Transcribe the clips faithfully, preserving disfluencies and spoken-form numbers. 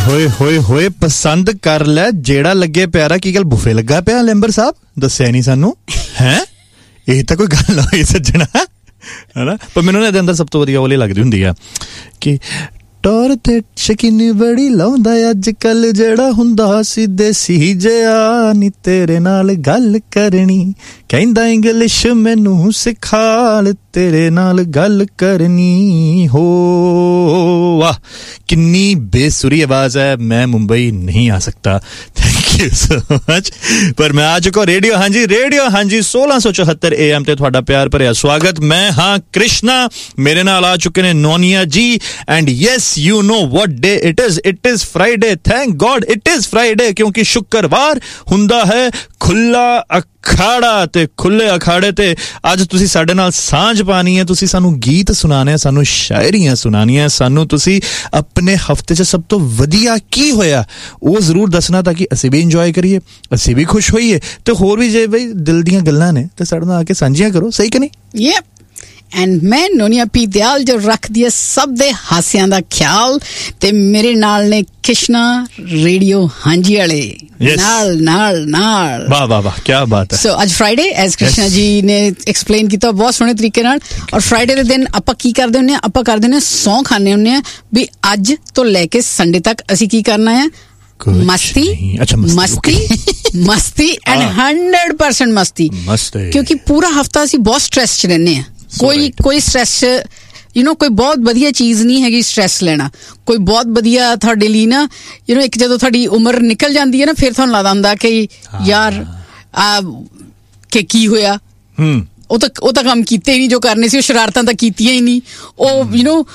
ਹੋਏ ਹੋਏ ਹੋਏ ਪਸੰਦ ਕਰ ਲੈ ਜਿਹੜਾ ਲੱਗੇ ਪਿਆਰਾ। ਕੀ ਗੱਲ ਬੁਫੇ ਲੱਗਾ ਪਿਆ ਲੈਂਬਰ ਸਾਹਿਬ? ਦੱਸਿਆ ਨਹੀਂ ਸਾਨੂੰ ਹੈ। ਇਹ ਤਾਂ ਕੋਈ ਗੱਲ ਹੋਈ ਸੱਜਣਾ, ਹਨਾ। ਪਰ ਮੈਨੂੰ ਨਾ ਇਹਦੇ ਅੰਦਰ ਸਭ ਤੋਂ ਵਧੀਆ ਉਹਲੀ ਲੱਗਦੀ ਹੁੰਦੀ ਆ ਕਿ ਟੌਰ ਤੇ ਸ਼ਕੀਨੀ ਬੜੀ ਲਾਉਂਦਾ ਅੱਜ ਕੱਲ, ਜਿਹੜਾ ਹੁੰਦਾ ਸੀ ਦੇਸੀ ਜਿਹਾ ਨੀ ਤੇਰੇ ਨਾਲ ਗੱਲ ਕਰਨੀ, ਕਹਿੰਦਾ ਇੰਗਲਿਸ਼ ਮੈਨੂੰ ਸਿਖਾਲ ਤੇਰੇ ਨਾਲ ਗੱਲ ਕਰਨੀ। ਹੋ ਵਾਹ, ਕਿੰਨੀ ਬੇਸੁਰੀ ਆਵਾਜ਼ ਹੈ। ਮੈਂ ਮੁੰਬਈ ਨਹੀਂ ਆ ਸਕਤਾ, ਥੈਂਕ ਯੂ ਸੋ ਮਚ। ਪਰ ਮੈਂ ਆ ਚੁੱਕਾ ਰੇਡੀਓ ਹਾਂਜੀ ਰੇਡੀਓ ਹਾਂਜੀ ਸੋਲਾਂ ਸੌ ਚੌਹੱਤਰ ਏ ਐਮ ਤੇ ਤੁਹਾਡਾ ਪਿਆਰ ਭਰਿਆ ਸਵਾਗਤ। ਮੈਂ ਹਾਂ ਕ੍ਰਿਸ਼ਨਾ, ਮੇਰੇ ਨਾਲ ਆ ਚੁੱਕੇ ਨੇ ਨੋਨੀਆ ਜੀ। And yes you know what day it is, it is Friday. Thank god it is Friday, ਕਿਉਂਕਿ ਸ਼ੁੱਕਰਵਾਰ ਹੁੰਦਾ ਹੈ ਖੁੱਲਾ ਅਖਾੜਾ। ਤੇ ਖੁੱਲੇ ਅਖਾੜੇ ਤੇ ਅੱਜ ਤੁਸੀਂ ਸਾਡੇ ਨਾਲ ਸਾਂਝ ਪਾਣੀ ਹੈ, ਤੁਸੀਂ ਸਾਨੂੰ ਗੀਤ ਸੁਣਾਣੇ, ਸਾਨੂੰ ਸ਼ਾਇਰੀਆਂ ਸੁਣਾਉਣੀਆਂ, ਸਾਨੂੰ ਤੁਸੀਂ ਆਪਣੇ ਹਫਤੇ 'ਚ ਸਭ ਤੋਂ ਵਧੀਆ ਕੀ ਹੋਇਆ ਉਹ ਜ਼ਰੂਰ ਦੱਸਣਾ, ਤਾਂ ਕਿ ਅਸੀਂ ਵੀ ਇੰਜੋਏ ਕਰੀਏ, ਅਸੀਂ ਵੀ ਖੁਸ਼ ਹੋਈਏ। ਤੇ ਹੋਰ ਵੀ ਜੇ ਬਈ ਦਿਲ ਦੀਆਂ ਗੱਲਾਂ ਨੇ ਤੇ ਸਾਡੇ ਨਾਲ ਆ ਕੇ ਸਾਂਝੀਆਂ ਕਰੋ, ਸਹੀ ਕਿ ਨਹੀਂ? ਯੈਪ। ਐਂਡ ਮੈਂ ਨੋਨੀਆ ਪੀ ਦਿਆਲ, ਜੋ ਰੱਖਦੀ ਹੈ ਸਭ ਦੇ ਹਾਸਿਆਂ ਦਾ ਖਿਆਲ। ਤੇ ਮੇਰੇ ਨਾਲ ਨੇ ਕ੍ਰਿਸ਼ਨਾ ਰੇਡੀਓ ਹਾਂਜੀ ਵਾਲੇ ਨਾਲ ਨਾਲ ਨਾਲ। ਵਾਹ ਵਾਹ ਵਾਹ, ਕੀ ਬਾਤ ਹੈ। ਸੋ ਅੱਜ ਫਰਾਈਡੇ, ਐਜ਼ ਕ੍ਰਿਸ਼ਨਾ ਜੀ ਨੇ ਐਕਸਪਲੇਨ ਕੀਤਾ ਬਹੁਤ ਸੋਹਣੇ ਤਰੀਕੇ ਨਾਲ। ਔਰ ਫਰਾਈਡੇ ਦੇ ਦਿਨ ਆਪਾਂ ਕੀ ਕਰਦੇ ਹੁੰਦੇ ਹਾਂ? ਆਪਾਂ ਕਰਦੇ ਹੁੰਦੇ ਹਾਂ ਸੌਂ ਖਾਂਦੇ ਹੁੰਦੇ ਹਾਂ ਵੀ ਅੱਜ ਤੋਂ ਲੈ ਕੇ ਸੰਡੇ ਤੱਕ ਅਸੀਂ ਕੀ ਕਰਨਾ ਹੈ? ਮਸਤੀ ਮਸਤੀ ਮਸਤੀ ਐਂਡ ਹੰਡਰਡ ਪਰਸੈਂਟ ਮਸਤੀ। ਕਿਉਂਕਿ ਪੂਰਾ ਹਫਤਾ ਅਸੀਂ ਬਹੁਤ ਸਟ੍ਰੈਸ 'ਚ ਰਹਿੰਦੇ ਹਾਂ। ਕੋਈ ਕੋਈ ਸਟ੍ਰੈਸ ਯੂ ਨੋ ਕੋਈ ਬਹੁਤ ਵਧੀਆ ਚੀਜ਼ ਨਹੀਂ ਹੈਗੀ ਸਟ੍ਰੈਸ ਲੈਣਾ। ਕੋਈ ਬਹੁਤ ਵਧੀਆ ਤੁਹਾਡੇ ਲਈ ਨਾ ਯੂ ਨੋ ਇੱਕ ਜਦੋਂ ਤੁਹਾਡੀ ਉਮਰ ਨਿਕਲ ਜਾਂਦੀ ਹੈ ਨਾ, ਫਿਰ ਤੁਹਾਨੂੰ ਲੱਗਦਾ ਹੁੰਦਾ ਕਿ ਯਾਰ ਆ ਕਿ ਕੀ ਹੋਇਆ, ਉਹ ਤਾਂ ਉਹ ਤਾਂ ਕੰਮ ਕੀਤੇ ਹੀ ਨਹੀਂ ਜੋ ਕਰਨੇ ਸੀ, ਉਹ ਸ਼ਰਾਰਤਾਂ ਤਾਂ ਕੀਤੀਆਂ ਹੀ ਨਹੀਂ। ਉਹ ਯੂ ਨੋ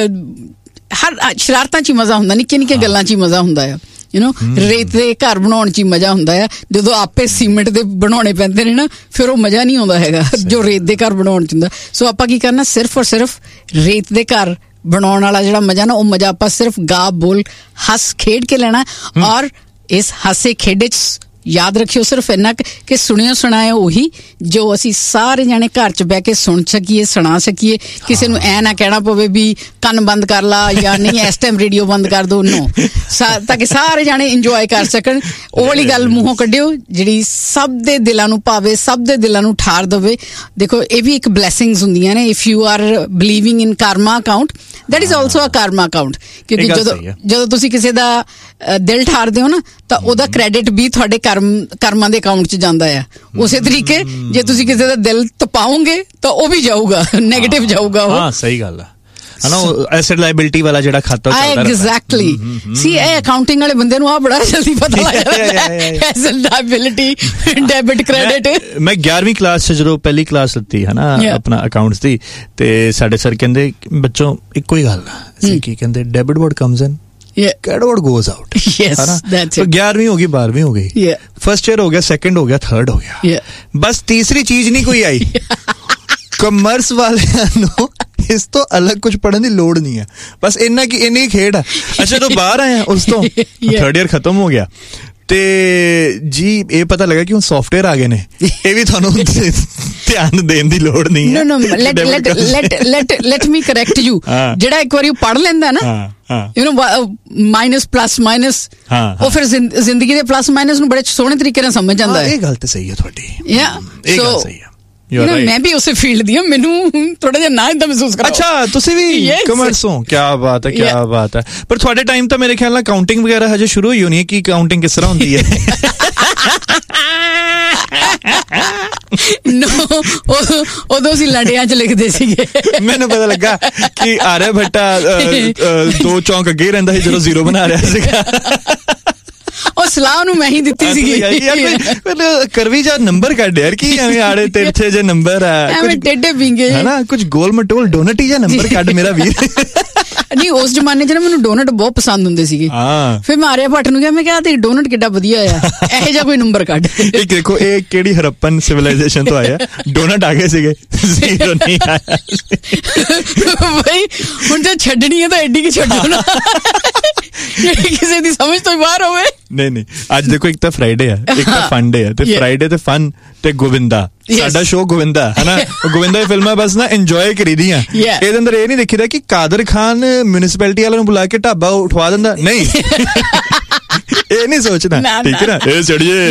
ਹਰ ਸ਼ਰਾਰਤਾਂ 'ਚ ਹੀ ਮਜ਼ਾ ਹੁੰਦਾ, ਨਿੱਕੀਆਂ ਨਿੱਕੀਆਂ ਗੱਲਾਂ 'ਚ ਹੀ ਮਜ਼ਾ ਹੁੰਦਾ ਆ। ਯੂ ਨੋ ਰੇਤ ਦੇ ਘਰ ਬਣਾਉਣ 'ਚ ਹੀ ਮਜ਼ਾ ਹੁੰਦਾ ਆ। ਜਦੋਂ ਆਪੇ ਸੀਮੈਂਟ ਦੇ ਬਣਾਉਣੇ ਪੈਂਦੇ ਨੇ ਨਾ, ਫਿਰ ਉਹ ਮਜ਼ਾ ਨਹੀਂ ਆਉਂਦਾ ਹੈਗਾ ਜੋ ਰੇਤ ਦੇ ਘਰ ਬਣਾਉਣ 'ਚ ਹੁੰਦਾ। ਸੋ ਆਪਾਂ ਕੀ ਕਰਨਾ, ਸਿਰਫ ਔਰ ਸਿਰਫ ਰੇਤ ਦੇ ਘਰ ਬਣਾਉਣ ਵਾਲਾ ਜਿਹੜਾ ਮਜ਼ਾ ਨਾ, ਉਹ ਮਜ਼ਾ ਆਪਾਂ ਸਿਰਫ ਗਾ ਬੋਲ ਹੱਸ ਖੇਡ ਕੇ ਲੈਣਾ। ਔਰ ਇਸ ਹਾਸੇ ਖੇਡੇ 'ਚ ਯਾਦ ਰੱਖਿਓ ਸਿਰਫ ਇੰਨਾ ਕਿ ਸੁਣਿਓ ਸੁਣਾਇਆ ਉਹੀ ਜੋ ਅਸੀਂ ਸਾਰੇ ਜਾਣੇ ਘਰ 'ਚ ਬਹਿ ਕੇ ਸੁਣ ਸਕੀਏ, ਸੁਣਾ ਸਕੀਏ। ਕਿਸੇ ਨੂੰ ਐ ਨਾ ਕਹਿਣਾ ਪਵੇ ਵੀ ਕੰਨ ਬੰਦ ਕਰ ਲਾ ਜਾਂ ਨਹੀਂ ਇਸ ਟਾਈਮ ਰੇਡੀਓ ਬੰਦ ਕਰ ਦੋ, ਨੋ, ਤਾਂ ਕਿ ਸਾਰੇ ਜਾਣੇ ਇੰਜੋਏ ਕਰ ਸਕਣ। ਉਹ ਵਾਲੀ ਗੱਲ ਮੂੰਹੋਂ ਕੱਢਿਓ ਜਿਹੜੀ ਸਭ ਦੇ ਦਿਲਾਂ ਨੂੰ ਭਾਵੇ, ਸਭ ਦੇ ਦਿਲਾਂ ਨੂੰ ਠਾਰ ਦੇਵੇ। ਦੇਖੋ ਇਹ ਵੀ ਇੱਕ ਬਲੈਸਿੰਗਸ ਹੁੰਦੀਆਂ ਨੇ। If you are ਬਿਲੀਵਿੰਗ in Karma account, that is also a Karma account. ਕਿਉਂਕਿ ਜਦੋਂ ਜਦੋਂ ਤੁਸੀਂ ਕਿਸੇ ਦਾ ਦਿਲ ਠਾਰਦੇ ਹੋ ਨਾ, ਤਾਂ ਉਹਦਾ ਕ੍ਰੈਡਿਟ ਵੀ ਤੁਹਾਡੇ ਕਰਮ ਕਰਮਾਂ ਦੇ ਅਕਾਊਂਟ 'ਚ ਜਾਂਦਾ ਆ। ਉਸੇ ਤਰੀਕੇ ਜੇ ਤੁਸੀਂ ਕਿਸੇ ਦਾ ਦਿਲ ਤਪਾਓਗੇ ਤਾਂ ਉਹ ਵੀ ਜਾਊਗਾ, ਨੈਗੇਟਿਵ ਜਾਊਗਾ ਉਹ। ਹਾਂ ਸਹੀ ਗੱਲ ਆ, ਹਨਾ। ਐਸੈਟ ਲਾਇਬਿਲਿਟੀ ਵਾਲਾ ਜਿਹੜਾ ਖਾਤਾ ਚੱਲਦਾ ਐਗਜ਼ੈਕਟਲੀ। ਸੀ ਇਹ ਅਕਾਊਂਟਿੰਗ ਵਾਲੇ ਬੰਦੇ ਨੂੰ ਆ ਬੜਾ ਜਲਦੀ ਪਤਾ ਲੱਗ ਜਾਂਦਾ ਐਸੈਟ ਲਾਇਬਿਲਿਟੀ, ਡੈਬਿਟ, ਕ੍ਰੈਡਿਟ। ਮੈਂ ਗਿਆਰਵੀਂ ਕਲਾਸ 'ਚ ਜਦੋਂ ਪਹਿਲੀ ਕਲਾਸ ਲਿੱਤੀ ਹਨਾ ਆਪਣਾ ਅਕਾਊਂਟਸ ਦੀ, ਤੇ ਸਾਡੇ ਸਰ ਕਹਿੰਦੇ ਬੱਚੋਂ ਇੱਕੋ ਹੀ ਗੱਲ ਸੀ, ਕੀ ਕਹਿੰਦੇ debit word comes in, credit word goes out। yes, that's it। ग्यारहवीं होगी, बारहवीं हो गई, फर्स्ट ईयर हो गया, सेकंड हो गया, थर्ड हो गया, बस तीसरी चीज नहीं कोई आई। कॉमर्स वाले ਨੂੰ ਇਸ ਤੋਂ ਅਲੱਗ ਕੁਝ ਪੜ੍ਹਨ ਦੀ ਲੋੜ ਨਹੀਂ ਹੈ, ਬਸ ਇੰਨਾ ਕਿ ਇੰਨੀ ਖੇਡ ਆ। ਅੱਛਾ ਜਦੋਂ ਬਾਹਰ ਆਏ ਉਸ ਤੋਂ ਥਰਡ ਈਅਰ ਖਤਮ ਹੋ ਗਿਆ ਤੇ ਜੀ ਇਹ ਪਤਾ ਲੱਗਾ ਕਿ ਹੁਣ ਸੌਫਟਵੇਅਰ ਆ ਗਏ ਨੇ, ਇਹ ਵੀ ਤੁਹਾਨੂੰ ਧਿਆਨ ਦੇਣ ਦੀ ਲੋੜ ਨਹੀਂ ਹੈ। ਨੋ ਨੋ light light light light let me correct you. ਜਿਹੜਾ ਇੱਕ ਵਾਰੀ ਪੜ੍ਹ ਲੈਂਦਾ ਨਾ, you know minus plus minus, ਉਹ ਫਿਰ ਜ਼ਿੰਦਗੀ ਦੇ ਪਲੱਸ ਮਾਈਨਸ ਨੂੰ ਬੜੇ ਸੋਹਣੇ ਤਰੀਕੇ ਨਾਲ ਸਮਝ ਜਾਂਦਾ ਹੈ। ਇਹ ਗੱਲ ਤੇ ਸਹੀ ਹੈ ਤੁਹਾਡੀ, ਯਾ ਇਹ ਗੱਲ ਸਹੀ ਹੈ। ਮੈਂ ਵੀ ਉਸੇ ਫੀਲਡ ਦੀ ਹਾਂ, ਮੈਨੂੰ ਥੋੜਾ ਜਿਹਾ ਨਾ ਏਦਾਂ ਮਹਿਸੂਸ ਕਰਾਓ। ਅੱਛਾ ਤੁਸੀਂ ਵੀ ਕਮਰਸ ਹੋ? ਕੀ ਬਾਤ ਹੈ, ਕੀ ਬਾਤ ਹੈ। ਪਰ ਤੁਹਾਡੇ ਟਾਈਮ ਤਾਂ ਮੇਰੇ ਖਿਆਲ ਨਾਲ ਕਾਊਂਟਿੰਗ ਵਗੈਰਾ ਹਜੇ ਸ਼ੁਰੂ ਹੋਈ ਹੋਣੀ ਹੈ। ਕੀ ਕਾਊਂਟਿੰਗ ਕਿਸ ਤਰ੍ਹਾਂ ਹੁੰਦੀ ਹੈ? ਨੋ ਉਦੋਂ ਅਸੀਂ ਲੰਡਿਆਂ 'ਚ ਲਿਖਦੇ ਸੀਗੇ। ਮੈਨੂੰ ਪਤਾ ਲੱਗਾ ਕਿ ਆਰਿਆ ਭੱਟਾ ਦੋ ਚੌਂਕ ਅੱਗੇ ਰਹਿੰਦਾ ਸੀ ਜਦੋਂ ਜ਼ੀਰੋ ਬਣਾ ਰਿਹਾ ਸੀਗਾ। ਉਹ ਸਲਾਹ ਨੂੰ ਮੈਂ ਹੀ ਦਿੱਤੀ ਸੀਗੀ, ਕਰਵੀ ਜਾ ਨੰਬਰ ਕੱਢ ਯਾਰ, ਕੀ ਐਵੇਂ ਆੜੇ ਤਿਰਛੇ ਜੇ ਨੰਬਰ ਆ, ਐਵੇਂ ਟੇਢੇ ਵਿੰਗੇ ਹਨਾ, ਕੁਝ ਗੋਲ ਮਟੋਲ ਡੋਨਟ ਹੀ ਜਾਂ ਨੰਬਰ ਕੱਢ ਮੇਰਾ ਵੀਰ। ਨਹੀਂ ਉਸ ਜ਼ਮਾਨੇ 'ਚ ਨਾ ਮੈਨੂੰ ਡੋਨਟ ਬਹੁਤ ਪਸੰਦ ਹੁੰਦੇ ਸੀਗੇ। ਫਿਰ ਮੈਂ ਆਰਿਆ ਭੱਟ ਨੂੰ ਕਿਹਾ, ਮੈਂ ਕਿਹਾ ਤੇ ਡੋਨਟ ਕਿੱਡਾ ਵਧੀਆ ਆ, ਇਹੋ ਜਿਹਾ ਕੋਈ ਨੰਬਰ ਕੱਢ। ਇੱਕ ਦੇਖੋ ਇਹ ਕਿਹੜੀ ਹਰਪਨ ਸਿਵਲਾਈਜੇਸ਼ਨ ਤੋਂ ਆਇਆ, ਡੋਨਟ ਆ ਗਏ ਸੀਗੇ, ਜ਼ੀਰੋ ਨਹੀਂ ਆਇਆ। ਬਈ ਹੁਣ ਜੇ ਛੱਡਣੀ ਹੈ ਤਾਂ ਐਡੀ ਕਿ ਛੱਡੋ ਨਾ। ਕਿਸੇ ਦੀ ਸਮਝ ਤੋਂ ਬਾਹਰ ਹੋਵੇ। ਨਹੀਂ ਨਹੀਂ, ਅੱਜ ਦੇਖੋ ਇੱਕ ਤਾਂ ਫਰਾਈਡੇ ਆ, ਇੱਕ ਤਾਂ ਫਨ ਡੇ ਆ, ਤੇ ਫਰਾਈਡੇ ਤੇ ਫਨ ਤੇ ਗੋਵਿੰਦਾ, ਸਾਡਾ ਸ਼ੋਅ ਗੋਵਿੰਦਾ ਹੈ ਨਾ। ਗੋਵਿੰਦਾ ਦੀ ਫਿਲਮਾਂ ਬਸ ਨਾ ਇੰਜੋਏ ਕਰੀਦੀਆਂ। ਇਹਦੇ ਅੰਦਰ ਇਹ ਨਹੀਂ ਦੇਖੀਦਾ ਕਿ ਕਾਦਰ ਖਾਨ ਮਿਊਨਿਸਪੈਲਿਟੀ ਵਾਲਿਆਂ ਨੂੰ ਬੁਲਾ ਕੇ ਢਾਬਾ ਉਠਵਾ ਦਿੰਦਾ, ਨਹੀਂ ਇਹ ਨਹੀਂ ਸੋਚਦਾ, ਠੀਕ ਹੈ ਨਾ। ਇਹ ਚੜੀਏ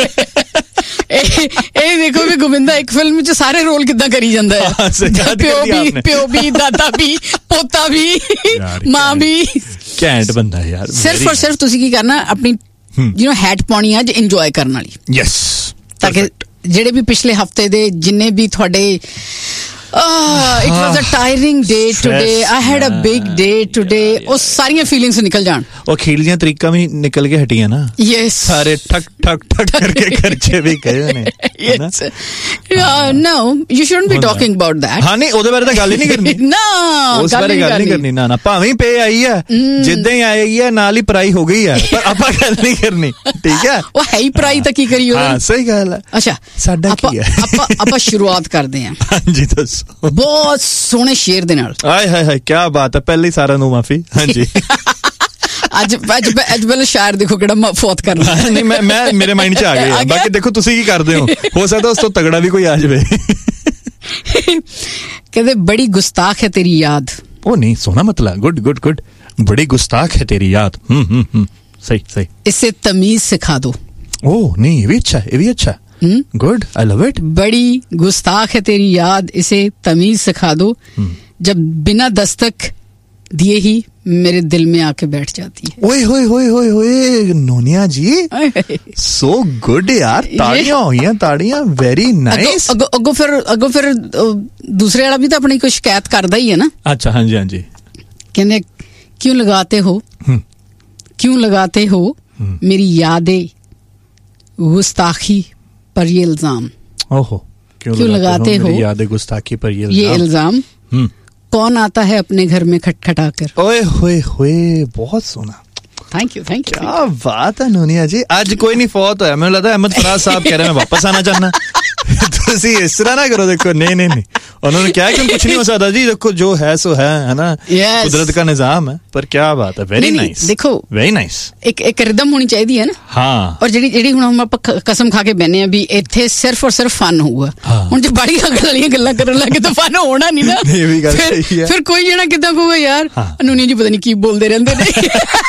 ਇਹ ਦੇਖੋ ਵੀ ਗੋਵਿੰਦਾ ਇੱਕ ਫਿਲਮ ਚ ਸਾਰੇ ਰੋਲ ਕਿੱਦਾਂ ਕਰੀ ਜਾਂਦਾ ਹੈ, ਪਿਓ ਵੀ ਪਿਓ ਵੀ ਦਾਦਾ ਵੀ ਪੋਤਾ ਵੀ ਮਾਂ ਵੀ। ਘੈਂਟ ਬੰਦਾ ਯਾਰ। ਸਿਰਫ ਔਰ ਸਿਰਫ ਤੁਸੀਂ ਕੀ ਕਰਨਾ, ਆਪਣੀ ਯੂ نو ਹੈਟ ਪਾਉਣੀ ਅੱਜ ਇੰਜੋਏ ਕਰਨ ਵਾਲੀ। ਯੈਸ, ਤਾਂ ਕਿ ਜਿਹੜੇ ਵੀ ਪਿਛਲੇ ਹਫਤੇ ਦੇ ਜਿੰਨੇ ਵੀ ਤੁਹਾਡੇ Oh, it was a tiring day today. I had a big day today. ਉਹ ਸਾਰੀਆਂ ਫੀਲਿੰਗਸ ਨਿਕਲ ਜਾਣ। ਉਹ ਖੇਲੀਆਂ ਤਰੀਕਾਂ ਵੀ ਨਿਕਲ ਕੇ ਹਟੀਆਂ ਨਾ। Yes. ਸਾਰੇ ਠਕ ਠਕ ਠਕ ਕਰਕੇ ਖਰਚੇ ਵੀ ਗਏ ਨੇ। Yes. Uh, no, you shouldn't be talking about that. ਹਾਂ ਨਹੀਂ, ਉਹਦੇ ਬਾਰੇ ਤਾਂ ਗੱਲ ਹੀ ਨਹੀਂ ਕਰਨੀ। ਨਾ, ਉਸ ਬਾਰੇ ਗੱਲ ਨਹੀਂ ਕਰਨੀ। ਨਾ ਨਾ, ਭਾਵੇਂ ਪੇ ਆਈ ਹੈ, ਜਿੱਦਾਂ ਹੀ ਆਈ ਹੈ ਨਾਲ ਹੀ ਪਰਾਈ ਹੋ ਗਈ ਹੈ, ਪਰ ਆਪਾਂ ਗੱਲ ਨਹੀਂ ਕਰਨੀ, ਠੀਕ ਹੈ। ਉਹ ਹੈ ਹੀ ਪਰਾਈ ਤਾਂ ਕੀ ਕਰੀਏ। ਹਾਂ ਸਹੀ ਗੱਲ ਹੈ। ਅੱਛਾ, ਸਾਡਾ ਕੀ ਹੈ। ਆਪਾਂ ਆਪਾਂ ਸ਼ੁਰੂਆਤ ਕਰਦੇ ਹਾਂ। ਹਾਂਜੀ ਦੱਸੋ। ਬਹੁਤ ਸੋਹਣੇ ਸ਼ੇਰ ਦੇ ਨਾਲ। ਆਏ ਹਾਏ ਹਾਏ, ਕੀ ਬਾਤ ਹੈ। ਪਹਿਲੇ ਹੀ ਸਾਰਿਆਂ ਨੂੰ ਮਾਫੀ। ਹਾਂਜੀ ਅੱਜ ਅੱਜ ਅੱਜ ਪਹਿਲੇ ਸ਼ਾਇਰ ਦੇਖੋ ਕਿਹੜਾ ਫੌਤ ਕਰਨਾ। ਨਹੀਂ ਮੈਂ ਮੈਂ ਮੇਰੇ ਮਾਈਂਡ 'ਚ ਆ ਗਿਆ। ਬਾਕੀ ਦੇਖੋ ਤੁਸੀਂ ਕੀ ਕਰਦੇ ਹੋ ਹੋ ਸਕਦਾ ਉਸ ਤੋਂ ਤਗੜਾ ਵੀ ਕੋਈ ਆ ਜਾਵੇ। ਕਹਿੰਦੇ ਬੜੀ ਗੁਸਤਾਖ ਹੈ ਤੇਰੀ ਯਾਦ। ਉਹ ਨਹੀਂ, ਸੋਹਣਾ ਮਤਲਬ, ਗੁੱਡ ਗੁੱਡ ਗੁੱਡ। ਬੜੀ ਗੁਸਤਾਖ ਹੈ ਤੇਰੀ ਯਾਦ। ਹੂੰ ਹੂੰ ਹੂੰ, ਸਹੀ ਸਹੀ। ਇਸੇ ਤਮੀਜ਼ ਸਿਖਾ ਦੋ। ਉਹ ਨਹੀਂ, ਇਹ ਵੀ ਅੱਛਾ, ਇਹ ਵੀ ਅੱਛਾ। Good, I love it. बड़ी गुस्ताख है तेरी याद, इसे तमीज सिखा दो, जब बिना दस्तक दिए ही मेरे दिल में आके बैठ जाती है। ओए होए होए होए होए नोनिया जी, सो गुड यार। ताड़ियां हुईयां, ताड़ियां, वेरी नाइस। अगो अगो फिर अगो फिर दूसरे वाला भी तो अपनी कोई शिकायत करदा ही है ना। अच्छा, हाँ जी हाँ जी। कहने क्यों लगाते हो क्यों लगाते हो मेरी यादें गुस्ताखी पर ये इल्जाम। ओहो, क्यों, क्यों लगाते हो याद गुस्ताखी पर ये ये इल्जाम। कौन आता है अपने घर में खटखटा कर। ओए होए होए, बहुत सोना। Thank you thank you. क्या बात है नोनिया जी। आज कोई नहीं फौत होया, ਮੈਨੂੰ ਲੱਗਦਾ ਅਹਿਮਦ ਫਰਾਜ਼ ਸਾਹਿਬ ਕਹਿ ਰਹੇ ਮੈਂ ਵਾਪਸ ਆਣਾ ਚਾਹਨਾ। ਤੁਸੀਂ ਇਸ ਤਰ੍ਹਾਂ ਨਾ ਕਰੋ। देखो नहीं नहीं नहीं, उन्होंने क्या कि कुछ नहीं हो सकता जी। देखो जो है सो है, है ना। yes. कुदरत का निजाम है। पर क्या बात है, वेरी नाइस। देखो वेरी नाइस। एक एक रिदम होनी चाहिए है ना। हाँ। और ਜਿਹੜੀ ਜਿਹੜੀ ਹੁਣ ਆਪਾਂ ਕਸਮ ਖਾ ਕੇ ਬੈਨੇ ਆ ਵੀ ਇੱਥੇ ਸਿਰਫ ਔਰ ਸਿਰਫ ਫਨ ਹੋਊਗਾ। ਹੁਣ ਜੇ ਬੜੀ ਅਗਲ ਵਾਲੀਆਂ ਗੱਲਾਂ ਕਰਨ ਲੱਗੇ ਤਾਂ ਫਨ ਹੋਣਾ ਨਹੀਂ ਨਾ। ਇਹ ਵੀ ਗੱਲ ਸਹੀ ਹੈ। ਫਿਰ ਕੋਈ ਜਣਾ ਕਿੱਦਾਂ ਕਹੂਗਾ ਯਾਰ ਅਨੂਨੀ ਜੀ ਪਤਾ ਨਹੀਂ ਕੀ ਬੋਲਦੇ ਰਹਿੰਦੇ ਨੇ।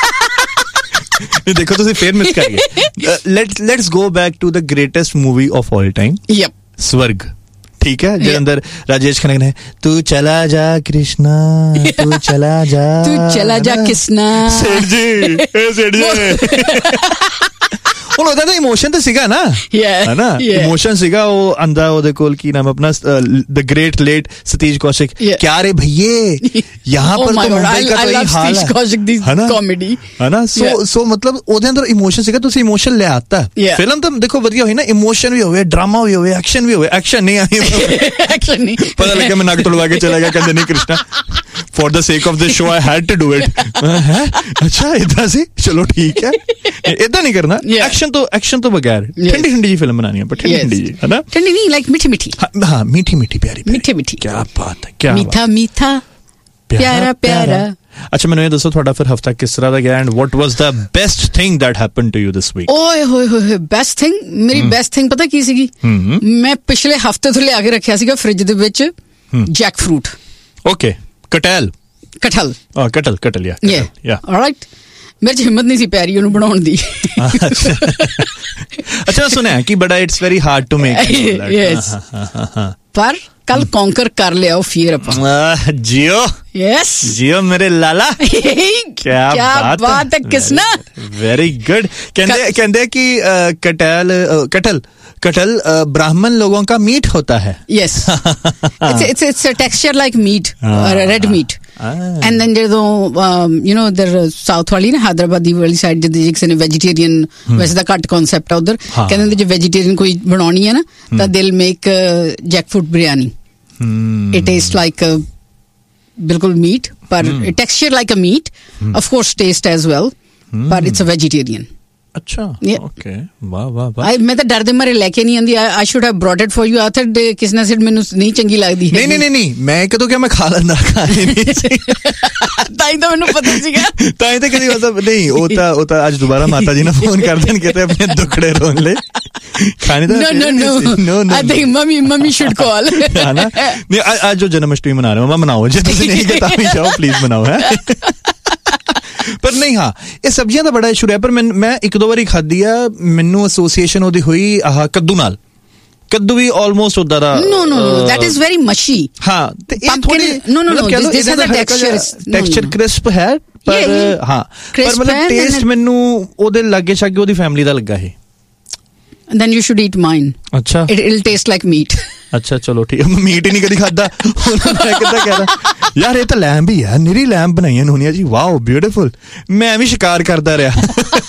ਦੇਖੋ ਤੁਸੀਂ ਫੇਰ ਮਿਸ ਕਰ ਗਏ। Let's let's go back to the greatest movie of all time. ਯਪ, स्वर्ग। ठीक है, जिसके अंदर राजेश खन्ना ने तू चला जा कृष्णा, तू चला जा, तू चला जा कृष्णा। सेठ जी, ए सेठ जी। ਹੁਣ ਉਹਦਾ ਤਾਂ ਇਮੋਸ਼ਨ ਤਾਂ ਸੀਗਾ ਨਾ, ਹੈ ਨਾ। ਇਮੋਸ਼ਨ ਸੀਗਾ ਉਹ ਆਂਦਾ ਉਹਦੇ ਕੋਲ, ਕੀ ਨਾਮ ਆਪਣਾ, ਦ ਗ੍ਰੇਟ ਲੇਟ ਸਤੀਸ਼ ਕੌਸ਼ਿਕ। क्या रे भैये यहाँ पर तो मुंबई का तो यही हाल है ना, कॉमेडी है ना। सो सो मतलब ਉਹਦੇ ਅੰਦਰ ਇਮੋਸ਼ਨ ਸੀਗਾ। ਤੁਸੀਂ ਇਮੋਸ਼ਨ ਲੈ ਆਤਾ। ਫਿਲਮ ਤਾਂ ਦੇਖੋ ਵਧੀਆ ਹੋਈ ਨਾ, ਇਮੋਸ਼ਨ ਵੀ ਹੋਵੇ, ਡਰਾਮਾ ਵੀ ਹੋਵੇ, ਐਕਸ਼ਨ ਵੀ ਹੋਵੇ। ਐਕਸ਼ਨ ਨਹੀਂ ਆਈ, ਐਕਸ਼ਨ ਨਹੀਂ ਪਤਾ ਲੱਗਾ ਮੈਂ ਨੱਕ ਤੁੜਵਾ ਕੇ ਚਲਾ ਗਿਆ। ਕਹਿੰਦੇ ਨਹੀਂ Krishna, for the sake of the show I had to do it। ਹੈ ਅੱਛਾ ਇਦਾਂ ਸੀ, ਚਲੋ ਠੀਕ ਹੈ। ਇਦਾਂ ਨਹੀਂ ਕਰਨਾ। ਐਕਸ਼ਨ ਤੋਂ ਐਕਸ਼ਨ ਤੋਂ ਬਗੈਰ ਠੰਡੀ ਠੰਡੀ ਜੀ ਫਿਲਮ ਬਣਾਣੀ ਹੈ, ਪਰ ਠੰਡੀ ਠੰਡੀ ਜੀ, ਹੈ ਨਾ। ਠੰਡੀ ਨਹੀਂ, ਲਾਈਕ ਮਿੱਠੀ ਮਿੱਠੀ। ਹਾਂ ਮਿੱਠੀ ਮਿੱਠੀ ਪਿਆਰੀ ਮਿੱਠੀ ਮਿੱਠੀ। ਕੀ ਬਾਤ ਹੈ, ਕੀ ਮਿੱਠਾ ਮਿੱਠਾ ਪਿਆਰਾ ਪਿਆਰਾ। ਅੱਛਾ ਮੈਨੂੰ ਇਹ ਦੱਸੋ ਤੁਹਾਡਾ ਫਿਰ ਹਫਤਾ ਕਿਸ ਤਰ੍ਹਾਂ ਦਾ ਗਿਆ, and what was the best thing that happened to you this week. ਓਏ ਹੋਏ ਹੋਏ, ਬੈਸਟ ਥਿੰਗ, ਮੇਰੀ ਬੈਸਟ ਥਿੰਗ ਪਤਾ ਕੀ ਸੀਗੀ? ਮੈਂ ਪਿਛਲੇ ਹਫਤੇ ਤੋਂ ਲਿਆ ਕੇ ਰੱਖਿਆ ਸੀਗਾ ਫ੍ਰਿਜ ਦੇ ਵਿੱਚ ਜੈਕ ਫਰੂਟ। ਓਕੇ, ਕਟੈਲ ਕਟਹਲ। ਆ ਕਟਲ ਕਟਲ ਯਾ ਯਾ ਆਲਰਾਈਟ। ਮੇਰੇ ਚ ਹਿੰਮਤ ਨਹੀਂ ਸੀ ਪੈ ਰਹੀ ਉਹਨੂੰ ਬਣਾਉਣ ਦੀ। ਅੱਛਾ ਸੁਣਿਆ ਕਿ ਬੜਾ it's very hard to make. Yes, ਪਰ ਕੱਲ ਕੌਂਕਰ ਕਰ ਲਿਆ ਉਹ ਫੀਅਰ ਆਪਾਂ। ਜਿਓ ਯੈਸ ਜਿਓ ਮੇਰੇ ਲਾਲਾ। क्या बात है किसना। Very good. कहते कहते कि कटल कटल कटल ब्राह्मण लोगों का मीट होता है। Yes, it's it's it's a texture like meet, red meat. And then ਜਦੋਂ ਯੂ نو ਦਰ ਸਾਊਥ ਵਾਲੀ ਨਾ ਹੈਦਰਾਬਾਦੀ ਵਾਲੀ ਸਾਈਡ ਜਿੱਦ ਜਿਕਸ ਨੇ ਵੈਜੀਟੇਰੀਅਨ, ਵੈਸੇ ਤਾਂ ਘੱਟ ਕਨਸੈਪਟ ਆ ਉਧਰ। ਕਹਿੰਦੇ ਜੇ ਵੈਜੀਟੇਰੀਅਨ ਕੋਈ ਬਣਾਉਣੀ ਹੈ ਨਾ ਤਾਂ ਦਿਲ make Jack fruit biryani. It taste like ਬਿਲਕੁਲ meat, but mm. texture like a meat, mm. of course taste as well, mm. but it's a vegetarian. ਅੱਛਾ Yeah. ਓਕੇ ਵਾਹ ਵਾਹ ਵਾਹ ਆਈ ਮੈਂ ਤਾਂ ਡਰ ਦੇ ਮਾਰੇ ਲੈ ਕੇ ਨਹੀਂ ਆਂਦੀ I should have brought it for you author ਕਿਸ ਨੇ ਸਿਰ ਮੈਨੂੰ ਨਹੀਂ ਚੰਗੀ ਲੱਗਦੀ ਹੈ ਨਹੀਂ ਨਹੀਂ ਨਹੀਂ ਨਹੀਂ ਮੈਂ ਕਦੋਂ ਕਿਹਾ ਮੈਂ ਖਾ ਲੈਂਦਾ ਖਾਣੀ ਨਹੀਂ ਸੀ ਤਾਂ ਹੀ ਤਾਂ ਮੈਨੂੰ ਪਤਾ ਸੀਗਾ ਤਾਂ ਇਹ ਤਾਂ ਕਦੀ ਮਤਲਬ ਨਹੀਂ ਉਹ ਤਾਂ ਉਹ ਤਾਂ ਅੱਜ ਦੁਬਾਰਾ ਮਾਤਾ ਜੀ ਨੇ ਫੋਨ ਕਰ ਦੇਣਗੇ ਤੇ ਆਪਣੇ ਦੁੱਖੜੇ ਰੋਣ ਲਈ ਖਾਣੀ ਤਾਂ no no no no no I think mommy mommy should call ਹੈ ਨਾ ਨਹੀਂ ਅੱਜ ਜੋ ਜਨਮ ਅਸ਼ਟਮੀ ਮਨਾ ਰਹੇ ਹੋ ਮੈਂ ਮਨਾਓ ਜੇ ਤੁਸੀਂ ਨਹੀਂ ਕੀਤਾ ਵੀ ਜਾਓ ਪਲੀਜ਼ ਮਨਾਓ ਹੈ ਪਰ ਨਹੀਂ ਹਾਂ ਇਹ ਸਬਜ਼ੀਆਂ ਦਾ ਬੜਾ ਇਸ਼ੂ ਹੈ ਪਰ ਮੈਂ ਇੱਕ ਦੋ ਵਾਰੀ ਖਾਧੀ ਆ ਮੈਨੂੰ ਐਸੋਸੀਏਸ਼ਨ ਉਹਦੀ ਹੋਈ ਆਹ ਕੱਦੂ ਨਾਲ ਕੱਦੂ ਵੀ ਆਲਮੋਸਟ ਉਦਾਂ ਦਾ no no no that is very mushy ਹਾਂ ਤੇ ਇਹ ਥੋੜੀ no no no this, this has a texture texture crisp ਹੈ ਪਰ ਹਾਂ ਪਰ ਮਤਲਬ ਟੇਸਟ ਮੈਨੂੰ ਉਹਦੇ ਲਾਗੇ ਛਾਗੇ ਉਹਦੀ ਫੈਮਿਲੀ ਦਾ ਲੱਗਾ ਇਹ then you should eat mine ਅੱਛਾ it it'll taste like meat ਅੱਛਾ ਚਲੋ ਠੀਕ ਹੈ ਮੀਟ ਹੀ ਨਹੀਂ ਕਦੀ ਖਾਦਾ ਮੈਂ ਕਿੱਦਾਂ ਕਹਿ ਰਿਹਾ ਯਾਰ ਇਹ ਤਾਂ ਲੈਂਬ ਹੀ ਆ ਨਿਰੀ ਲੈਂਬ ਬਣਾਈਆਂ ਨੂਨੀਆਂ ਜੀ ਵਾਓ ਬਿਊਟੀਫੁਲ ਮੈਂ ਵੀ ਸ਼ਿਕਾਰ ਕਰਦਾ ਰਿਹਾ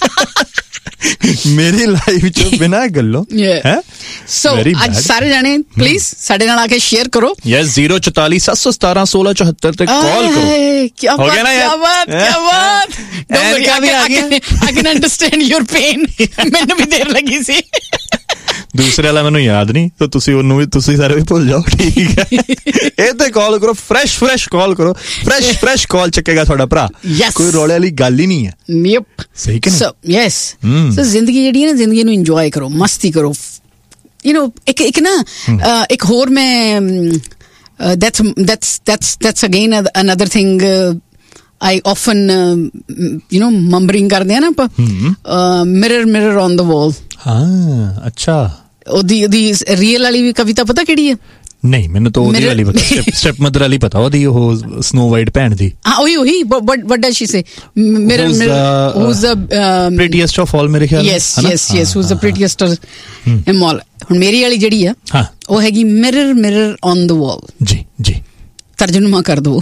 ਮੇਰੀ ਲਾਈਫ ਚ ਬਿਨਾਂ ਗੱਲੋਂ ਹੈ ਸੋ ਅੱਜ ਸਾਰੇ ਜਾਣੇ ਪਲੀਜ਼ ਸਾਡੇ ਨਾਲ ਆ ਕੇ ਸ਼ੇਅਰ ਕਰੋ yes zero four four seven one seven one six one six ਤੇ ਕਾਲ ਕਰੋ ਕੀ ਬਾਤ ਕੀ ਬਾਤ ਕੀ ਬਾਤ ਐਨਕਾ ਵੀ ਆ ਗਿਆ I can understand your pain ਮੈਨੂੰ ਵੀ ਦੇਰ ਲੱਗੀ ਸੀ ਦੂਸਰੇ ਵਾਲਾ ਮੈਨੂੰ ਯਾਦ ਨਹੀਂ ਤਾਂ ਤੁਸੀਂ ਉਹਨੂੰ ਵੀ ਤੁਸੀਂ ਸਾਰੇ ਵੀ ਭੁੱਲ ਜਾਓ ਠੀਕ ਹੈ ਇਹ ਤੇ ਕਾਲ ਕਰੋ ਫਰੈਸ਼ ਫਰੈਸ਼ ਕਾਲ ਕਰੋ ਫਰੈਸ਼ ਫਰੈਸ਼ ਕਾਲ ਚੱਕੇਗਾ ਤੁਹਾਡਾ ਭਰਾ ਕੋਈ ਰੌਲੇ ਵਾਲੀ ਗੱਲ ਹੀ ਨਹੀਂ ਹੈ ਯਪ ਸਹੀ ਕਿ ਨਹੀਂ ਸੋ ਯੈਸ ਸੋ ਜ਼ਿੰਦਗੀ ਜਿਹੜੀ ਹੈ ਨਾ ਜ਼ਿੰਦਗੀ ਨੂੰ ਇੰਜੋਏ ਕਰੋ ਮਸਤੀ ਕਰੋ ਯੂ نو ਇੱਕ ਇੱਕ ਨਾ ਇੱਕ ਹੋਰ ਮੈਂ that's that's that's that's again another thing I often you know mumbling ਕਰਦੇ ਆ ਨਾ ਆਪਾਂ mirror mirror on the wall ਹਾਂ ਅੱਛਾ ਉਹਦੀ ਉਹਦੀ ਰੀਅਲ ਵਾਲੀ ਵੀ ਕਵਿਤਾ ਪਤਾ ਕਿਹੜੀ ਹੈ ਨਹੀਂ ਮੈਨੂੰ ਤਾਂ ਉਹਦੀ ਵਾਲੀ ਪਤਾ ਸਟੈਪ ਮਦਰ ਵਾਲੀ ਪਤਾ ਉਹਦੀ ਉਹ ਸਨੋ ਵਾਈਟ ਭੈਣ ਦੀ ਹਾਂ ਉਹੀ ਉਹੀ what does she say mirror mirror who's the prettiest of all ਮੇਰੇ ਖਿਆਲ yes yes yes who's the prettiest of all ਹੁਣ ਮੇਰੀ ਵਾਲੀ ਜਿਹੜੀ ਆ ਹਾਂ ਉਹ ਹੈਗੀ mirror mirror on the wall ਜੀ ਜੀ ਤਰਜਮਾ ਕਰ ਦੋ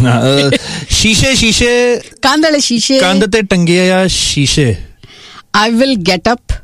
ਸ਼ੀਸ਼ੇ ਸ਼ੀਸ਼ੇ ਕੰਧ ਵਾਲੇ ਸ਼ੀਸ਼ੇ ਕੰਧ ਤੇ ਟੰਗੇ ਆ ਸ਼ੀਸ਼ੇ I will get up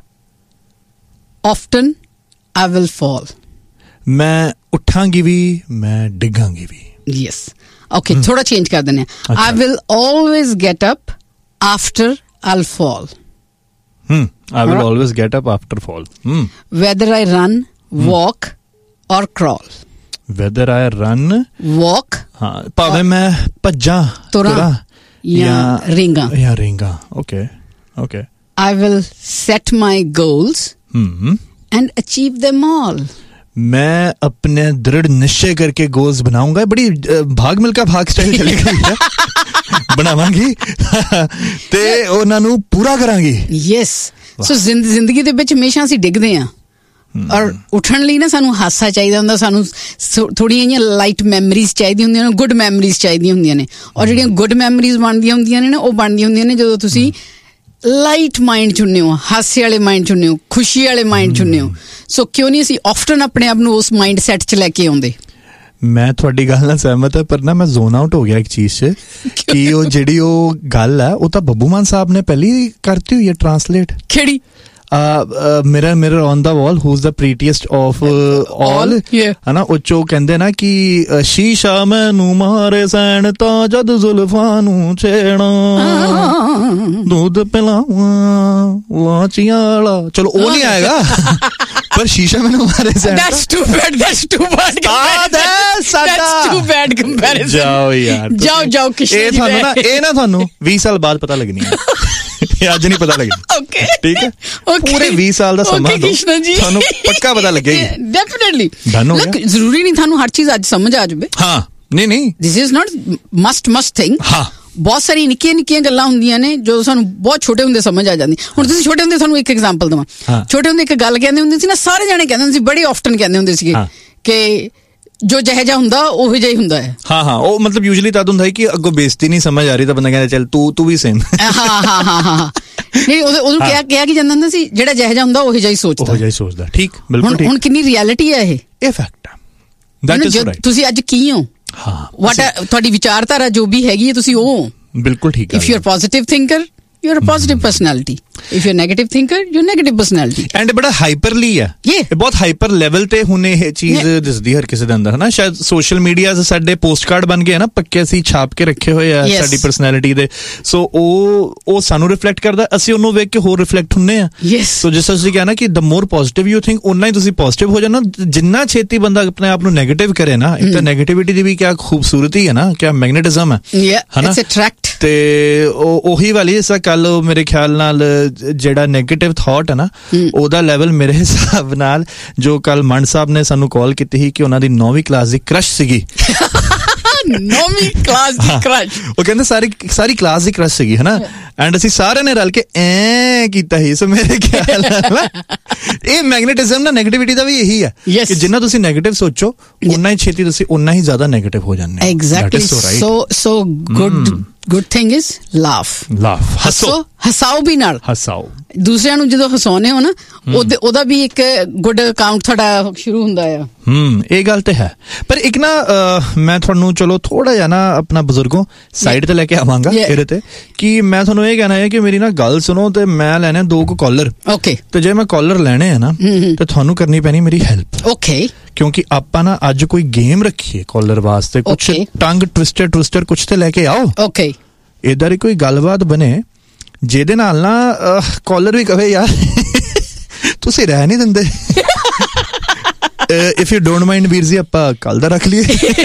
often I will fall ਮੈਂ ਉੱਠਾਂਗੀ ਵੀ ਮੈਂ ਡਿੱਗਾਂਗੀ ਵੀ yes okay ਥੋੜਾ ਚੇਂਜ ਕਰ ਦਿੰਦੇ ਆ I will always get up after I'll fall hmm I will always get up after fall hmm whether I run walk or crawl whether I run walk ਹਾਂ ਭਾਵੇਂ ਮੈਂ ਭੱਜਾਂ ਤੁਰਾਂ ਜਾਂ ਰਿੰਗਾਂ ਜਾਂ ਰਿੰਗਾਂ okay okay I will set my goals hmm and achieve them all मैं अपने दृढ़ निश्चय करके गोल्स बनाऊंगा बड़ी भाग मिल्खा भाग स्टाइल चली गई है बनावांगी ਤੇ ਉਹਨਾਂ ਨੂੰ ਪੂਰਾ ਕਰਾਂਗੀ ਯੈਸ ਸੋ ਜ਼ਿੰਦਗੀ ਦੇ ਵਿੱਚ ਹਮੇਸ਼ਾ ਅਸੀਂ ਡਿੱਗਦੇ ਆ ਔਰ ਉੱਠਣ ਲਈ ਨਾ ਸਾਨੂੰ ਹਾਸਾ ਚਾਹੀਦਾ ਹੁੰਦਾ ਸਾਨੂੰ ਥੋੜੀਆਂ ਜਿਹੀਆਂ ਲਾਈਟ ਮੈਮਰੀਜ਼ ਚਾਹੀਦੀਆਂ ਹੁੰਦੀਆਂ ਨੇ ਗੁੱਡ ਮੈਮਰੀਜ਼ ਚਾਹੀਦੀਆਂ ਹੁੰਦੀਆਂ ਨੇ ਔਰ ਜਿਹੜੀਆਂ ਗੁੱਡ ਮੈਮਰੀਜ਼ ਬਣਦੀਆਂ ਹੁੰਦੀਆਂ ਨੇ ਨਾ ਉਹ ਬਣਦੀਆਂ ਹੁੰਦੀਆਂ ਨੇ ਜਦੋਂ ਤੁਸੀਂ ਲਾਈਟ ਮਾਈਂਡ ਚੁਣਨੇ ਹੋ ਹਾਸੇ ਵਾਲੇ ਮਾਈਂਡ ਚੁਣਨੇ ਹੋ ਖੁਸ਼ੀ ਵਾਲੇ ਮਾਈਂਡ ਚੁਣਨੇ ਹੋ ਸੋ ਕਿਉਂ ਨਹੀਂ ਅਸੀਂ ਆਫਟਨ ਆਪਣੇ ਆਪ ਨੂੰ ਉਸ ਮਾਈਂਡ ਸੈਟ 'ਚ ਲੈ ਕੇ ਆਉਂਦੇ ਮੈਂ ਤੁਹਾਡੀ ਗੱਲ ਨਾਲ ਸਹਿਮਤ ਹਾਂ ਪਰ ਨਾ ਮੈਂ ਜ਼ੋਨ ਆਊਟ ਹੋ ਗਿਆ ਇੱਕ ਚੀਜ਼ 'ਚ ਕਿ ਉਹ ਜਿਹੜੀ ਉਹ ਗੱਲ ਹੈ ਉਹ ਤਾਂ ਬੱਬੂ ਮਾਨ ਸਾਹਿਬ ਨੇ ਪਹਿਲੀ ਕਰਤੀ ਹੋਈ ਹੈ ਟਰਾਂਸਲੇਟ ਕਿਹੜੀ mirror mirror on the wall who's the prettiest of uh, all ਹੈ ਨਾ ਉਹ ਚੋ ਕਹਿੰਦੇ ਨਾ ਕਿ ਸ਼ੀਸ਼ਾ ਮੈਨੂੰ ਮਾਰੇ ਸੈਣ ਤਾਂ ਜਦ ਜ਼ੁਲਫਾਂ ਨੂੰ ਛੇਣਾ ਦੁੱਧ ਪਿਲਾਵਾਂ ਲਾਚੀਆਂ ਵਾਲਾ ਚਲੋ ਉਹ ਨਹੀਂ ਆਏਗਾ ਪਰ ਸ਼ੀਸ਼ਾ ਮੈਨੂੰ ਮਾਰੇ ਸੈਣ that's too bad that's too bad that's too bad comparison ਜਾਓ ਯਾਰ ਜਾਓ ਜਾਓ ਕਿਸ਼ਨੇ ਇਹ ਤੁਹਾਨੂੰ ਨਾ ਇਹ ਨਾ ਤੁਹਾਨੂੰ ਵੀਹ ਸਾਲ ਬਾਅਦ ਪਤਾ ਲੱਗਣੀ ਹੈ ਇਹ ਅੱਜ ਨਹੀਂ ਪਤਾ ਲੱਗਣੀ ਓਕੇ ਠੀਕ ਹੈ ਪੂਰੇ ਵੀਹ ਸਾਲ ਦਾ ਸਮਾਂ ਦੋ ਤੁਹਾਨੂੰ ਪੱਕਾ ਪਤਾ ਲੱਗੇਗਾ ਡੈਫੀਨਿਟਲੀ ਡਨ ਹੋ ਗਿਆ ਜ਼ਰੂਰੀ ਨਹੀਂ ਤੁਹਾਨੂੰ ਹਰ ਚੀਜ਼ ਅੱਜ ਸਮਝ ਆ ਜਾਵੇ ਹਾਂ ਨਹੀਂ ਨਹੀਂ this is not must must thing ਹਾਂ ਬਹੁਤ ਸਾਰੀ ਨਿੱਕੀਆਂ ਨਿੱਕੀਆਂ ਗੱਲਾਂ ਹੁੰਦੀਆਂ ਨੇ ਜੋ ਸਾਨੂੰ ਬਹੁਤ ਛੋਟੇ ਹੁੰਦੇ ਸਮਝ ਆ ਜਾਂਦੀ ਹੁਣ ਤੁਸੀਂ ਛੋਟੇ ਹੁੰਦੇ ਤੁਹਾਨੂੰ ਇੱਕ ਐਗਜ਼ਾਮਪਲ ਦਵਾਂ ਛੋਟੇ ਹੁੰਦੇ ਇੱਕ ਗੱਲ ਕਹਿੰਦੇ ਹੁੰਦੇ ਸੀ ਨਾ ਸਾਰੇ ਜਾਣੇ ਕਹਿੰਦੇ ਹੁੰਦੇ ਸੀ ਬੜੀ ਆਫਟਨ ਕਹਿੰਦੇ ਹੁੰਦੇ ਸੀਗੇ ਕਿ ਜੋ ਜਿਹੋ ਜਿਹਾ ਹੁੰਦਾ ਉਹ ਜਿਹਾ ਹੀ ਹੁੰਦਾ ਹੈ ਹਾਂ ਹਾਂ ਉਹ ਮਤਲਬ ਯੂਜੂਲੀ ਤਦ ਹੁੰਦਾ ਹੈ ਕਿ ਅੱਗੋਂ ਬੇਇੱਜ਼ਤੀ ਨਹੀਂ ਸਮਝ ਆ ਰਹੀ ਤਾਂ ਬੰਦਾ ਕਹਿੰਦਾ ਚੱਲ ਤੂੰ ਤੂੰ ਵੀ ਸੇਮ ਹਾਂ ਹਾਂ ਹਾਂ ਹਾਂ ਨਹੀਂ ਉਹਨੂੰ ਕਿਹਾ ਕਿਹਾ ਕੀ ਜਾਂਦਾ ਹੁੰਦਾ ਸੀ ਜਿਹੜਾ ਜਿਹੋ ਜਿਹਾ ਹੁੰਦਾ ਉਹ ਜਿਹਾ ਹੀ ਸੋਚਦਾ ਉਹ ਜਿਹਾ ਹੀ ਸੋਚਦਾ ਠੀਕ ਬਿਲਕੁਲ ਠੀਕ ਹੁਣ ਕਿੰਨੀ ਰਿਐਲਿਟੀ ਹੈ ਇਹ ਇਹ ਫੈਕਟ ਹੈ ਦੈਟ ਇਜ਼ ਰਾਈਟ ਤੁਸੀਂ ਅੱਜ ਕੀ ਹੋ ਹਾਂ ਵਾਟ ਤੁਹਾਡੀ ਵਿਚਾਰਧਾਰਾ ਜੋ ਵੀ ਹੈਗੀ ਹੈ ਤੁਸੀਂ ਉਹ ਬਿਲਕੁਲ ਠੀਕ ਹੈ if you are positive thinker you are a positive personality If you're a negative thinker, you're negative personality. And ਬੜਾ ਹਾਈਪਰਲੀ ਆ, ਇਹ ਬਹੁਤ ਹਾਈਪਰ ਲੈਵਲ ਤੇ ਹੁਣ ਇਹ ਚੀਜ਼ ਦਿਸਦੀ ਹਰ ਕਿਸੇ ਦੇ ਅੰਦਰ, ਹਨਾ। ਸ਼ਾਇਦ ਸੋਸ਼ਲ ਮੀਡੀਆ ਸਾਡੇ ਪੋਸਟ ਕਾਰਡ ਬਣ ਗਏ ਨਾ, ਪੱਕੇ ਅਸੀਂ ਛਾਪ ਕੇ ਰੱਖੇ ਹੋਏ ਆ ਸਾਡੀ ਪਰਸਨੈਲਿਟੀ ਦੇ। ਸੋ ਉਹ ਉਹ ਸਾਨੂੰ ਰਿਫਲੈਕਟ ਕਰਦਾ, ਅਸੀਂ ਉਹਨੂੰ ਵੇਖ ਕੇ ਹੋਰ ਰਿਫਲੈਕਟ ਹੁੰਨੇ ਆ। ਸੋ ਜਿਸ ਤਰ੍ਹਾਂ ਤੁਸੀਂ ਕਿਹਾ ਨਾ ਕਿ ਦ ਮੋਰ ਪੋਜ਼ਿਟਿਵ ਯੂ ਥਿੰਕ, ਉਨਾ ਹੀ ਤੁਸੀਂ ਪੋਜ਼ਿਟਿਵ ਹੋ ਜਾਣਾ। ਜਿੰਨਾ ਛੇਤੀ ਬੰਦਾ ਆਪਣੇ ਆਪ ਨੂੰ ਨੈਗੇਟਿਵ ਕਰੇ ਨਾ, ਇੱਕ ਤਾਂ ਨੈਗੇਟਿਵਿਟੀ ਦੀ ਵੀ ਕਿਆ ਖੂਬਸੂਰਤੀ ਹੈ ਨਾ, ਕਿਆ ਮੈਗਨੇਟਿਜ਼ਮ ਹੈ, ਹਨਾ। ਤੇ ਉਹੀ ਵਾਲੀ ਇਸ ਕੱਲ ਮੇਰੇ ਖਿਆਲ ਨਾਲ ਜਿਹੜਾ ਨੈਗੇਟਿਵ ਥਾਟ ਹੈ ਨਾ, ਉਹਦਾ ਲੈਵਲ ਮੇਰੇ ਹਿਸਾਬ ਨਾਲ, ਜੋ ਕੱਲ ਮੰਡ ਸਾਹਿਬ ਨੇ ਸਾਨੂੰ ਕਾਲ ਕੀਤੀ ਸੀ ਕਿ ਉਹਨਾਂ ਦੀ ਨੌਵੀਂ ਕਲਾਸ ਦੀ ਕ੍ਰਸ਼ ਸੀਗੀ। ਨੌਵੀਂ ਕਲਾਸ ਦੀ ਕ੍ਰਸ਼, ਉਹ ਕਹਿੰਦੇ ਸਾਰੀ ਸਾਰੀ ਕਲਾਸ ਦੀ ਕ੍ਰਸ਼ ਸੀਗੀ, ਹਨਾ। ਐਂਡ ਅਸੀਂ ਸਾਰਿਆਂ ਨੇ ਰਲ ਕੇ ਐ ਕੀਤਾ ਸੀ। ਸੋ ਮੇਰੇ ਖਿਆਲ ਨਾਲ ਇਹ ਮੈਗਨੇਟਿਜ਼ਮ ਨਾ ਨੈਗੇਟਿਵਿਟੀ ਦਾ ਵੀ ਇਹੀ ਹੈ ਕਿ ਜਿੰਨਾ ਤੁਸੀਂ ਨੈਗੇਟਿਵ ਸੋਚੋ, ਉਨਾ ਹੀ ਛੇਤੀ ਤੁਸੀਂ ਉਨਾ ਹੀ ਜ਼ਿਆਦਾ ਨੈਗੇਟਿਵ ਹੋ ਜਾਂਦੇ ਹੋ। Exactly. So so good good thing is laugh laugh ਹੱਸੋ, ਹਸਾਓ ਵੀ ਨਾਲ, ਹਸਾਓ ਦੂਸਰਿਆਂ ਨੂੰ। ਜਦੋਂ ਹਸਾਉਨੇ ਹੋ ਨਾ, ਉਹਦੇ ਉਹਦਾ ਵੀ ਇੱਕ ਗੁੱਡ ਅਕਾਊਂਟ ਤੁਹਾਡਾ ਸ਼ੁਰੂ ਹੁੰਦਾ ਆ। ਹਮ ਇਹ ਗੱਲ ਤੇ ਹੈ। ਪਰ ਇੱਕ ਨਾ ਮੈਂ ਤੁਹਾਨੂੰ ਚਲੋ ਥੋੜਾ ਜਿਹਾ ਨਾ ਆਪਣਾ ਬਜ਼ੁਰਗੋਂ ਸਾਈਡ ਤੇ ਲੈ ਕੇ ਆਵਾਂਗਾ ਇਹਦੇ ਤੇ, ਕਿ ਮੈਂ ਤੁਹਾਨੂੰ ਇਹ ਕਹਿਣਾ ਹੈ ਕਿ ਮੇਰੀ ਨਾ ਗੱਲ ਸੁਣੋ, ਤੇ ਮੈਂ ਲੈਣੇ ਦੋ ਕੁ ਕਾਲਰ। ਓਕੇ। ਤੇ ਜੇ ਮੈਂ ਕਾਲਰ ਲੈਣੇ ਆ ਨਾ, ਤੇ ਤੁਹਾਨੂੰ ਕਰਨੀ ਪੈਣੀ ਮੇਰੀ ਹੈਲਪ। ਓਕੇ। ਕਿਉਂਕਿ ਆਪਾਂ ਨਾ ਅੱਜ ਕੋਈ ਗੇਮ ਰੱਖੀਏ ਕਾਲਰ ਵਾਸਤੇ, ਕੁਛ ਟੰਗ ਟਵਿਸਟਰ ਟਵਿਸਟਰ ਕੁਛ ਤੇ ਲੈ ਕੇ ਆਓ। ਓਕੇ। ਏਦਾਂ ਦੀ ਕੋਈ ਗੱਲਬਾਤ ਬਣੇ ਜਿਹਦੇ ਨਾਲ ਨਾ ਕਾਲਰ ਵੀ ਕਹੇ ਯਾਰ ਤੁਸੀਂ ਰਹਿ ਨਹੀਂ ਦਿੰਦੇ। ਇਫ ਯੂ ਡੋਂਟ ਮਾਈਂਡ ਵੀਰ ਜੀ, ਆਪਾਂ ਕੱਲ ਦਾ ਰੱਖ ਲਈਏ।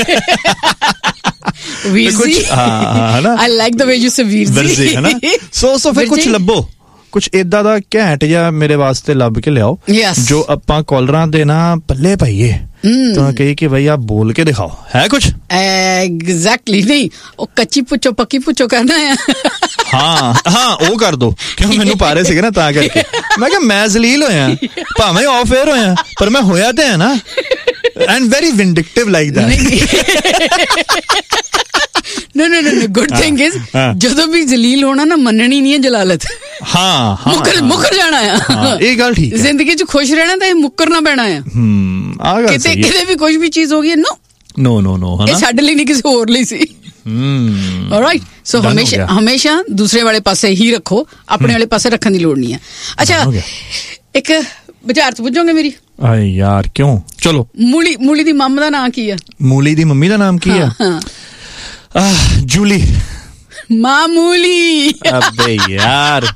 ਵੀਰ ਜੀ, ਹਾਂ ਹਨਾ, I like the way you say ਵੀਰ ਜੀ, ਹਨਾ। ਸੋ ਸੋ ਫਿਰ ਕੁਛ ਲੱਭੋ, ਕੁਛ ਏਦਾਂ ਦਾ ਘੈਂਟ ਜਿਹਾ ਮੇਰੇ ਵਾਸਤੇ ਲੱਭ ਕੇ ਲਿਆਓ, ਜੋ ਆਪਾਂ ਕਾਲਰਾਂ ਦੇ ਨਾ ਪੱਲੇ ਪਾਈਏ, ਤਾਂ ਕਹੀ ਕਿ ਭਈ ਆਪ ਬੋਲ ਕੇ ਦਿਖਾਓ, ਹੈ ਕੁਛ। ਐਗਜ਼ੈਕਟਲੀ। ਨਹੀਂ, ਉਹ ਕੱਚੀ ਪੁੱਛੋ ਪੱਕੀ ਪੁੱਛੋ ਕਰਨਾ ਹੈ। ਹਾਂ ਹਾਂ ਉਹ ਕਰ ਦੋ, ਕਿਉਂ ਮੈਨੂੰ ਪਾ ਰਹੇ ਸੀਗੇ ਨਾ, ਤਾਂ ਕਰਕੇ ਮੈਂ ਕਿਹਾ ਮੈਂ ਜ਼ਲੀਲ ਹੋਇਆ, ਭਾਵੇਂ ਆਫ 에ਅਰ ਹੋਇਆ, ਪਰ ਮੈਂ ਹੋਇਆ ਤੇ ਹੈ ਨਾ। And very ਵਿੰਡਿਕਟਿਵ like that. No no no no good thing is ਜਦੋਂ ਵੀ ਜ਼ਲੀਲ ਹੋਣਾ ਨਾ, ਮੰਨਣੀ ਨਹੀਂ ਹੈ ਜਲਾਲਤ। ਹਾਂ ਹਾਂ ਮੁੱਕਰ ਮੁੱਕਰ ਜਾਣਾ ਆ, ਇਹ ਗੱਲ ਠੀਕ ਹੈ। ਜ਼ਿੰਦਗੀ 'ਚ ਖੁਸ਼ ਰਹਿਣਾ ਤਾਂ ਇਹ ਮੁੱਕਰਨਾ ਪੈਣਾ ਆ। ਹਮ ਆ ਗੱਲ ਕਿਤੇ ਕਿਤੇ ਵੀ ਕੁਝ ਵੀ ਚੀਜ਼ ਹੋ ਗਈ, ਨੋ ਨੋ ਨੋ ਨੋ, ਇਹ ਸਾਡੇ ਲਈ ਨਹੀਂ, ਕਿਸੇ ਹੋਰ ਲਈ ਸੀ। ਹਮ ਆਲਰਾਈਟ। ਸੋ ਹਮੇਸ਼ਾ ਹਮੇਸ਼ਾ ਦੂਸਰੇ ਵਾਲੇ ਪਾਸੇ ਹੀ ਰੱਖੋ, ਆਪਣੇ ਵਾਲੇ ਪਾਸੇ ਰੱਖਣ ਦੀ ਲੋੜ ਨਹੀਂ ਹੈ। ਅੱਛਾ, ਇੱਕ ਬੁਝਾਰਤ ਪੁੱਛੋਗੇ ਮੇਰੀ? ਆਏ ਯਾਰ ਕਿਉਂ? ਚਲੋ। ਮੂਲੀ ਮੂਲੀ ਦੀ ਮੰਮ ਦਾ ਨਾਂ ਕੀ ਆ? ਮੂਲੀ ਦੀ ਮੰਮੀ ਦਾ ਨਾਮ ਕੀ ਆ? ਆਹ ਜੂਲੀ। ਮਾਮੂਲੀ। ਅਬੇ ਯਾਰ,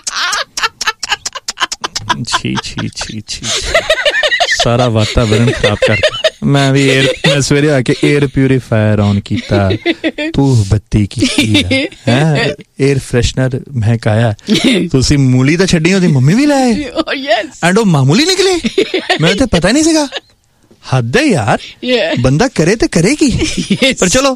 ਛੀ ਛੀ ਛੀ ਛੀ, ਸਾਰਾ ਵਾਤਾਵਰਨ ਖਰਾਬ ਕਰਤਾ। ਮੈਂ ਵੀ 에ਅਰ, ਮੈਂ ਸਵੇਰੇ ਆ ਕੇ 에ਅਰ ਪਿਊਰੀਫਾਇਰ ਔਨ ਕੀਤਾ, ਤੂੰ ਬੱਤੀ ਕੀਤੀ ਹੈ, 에ਅਰ ਫਰੈਸ਼ਨਰ ਮਹਿਕਾਇਆ। ਤੁਸੀਂ ਮੂਲੀ ਤਾਂ ਛੱਡੀ, ਉਹਦੀ ਮੰਮੀ ਵੀ ਲੈ ਆਏ, ਐਂਡ ਉਹ ਮਾਮੂਲੀ ਨਿਕਲੇ। ਮੈਨੂੰ ਤਾਂ ਪਤਾ ਨਹੀਂ ਸੀਗਾ। ਹੱਦ ਹੈ ਯਾਰ, ਬੰਦਾ ਕਰੇ ਤੇ ਕਰੇ ਕੀ। ਪਰ ਚਲੋ,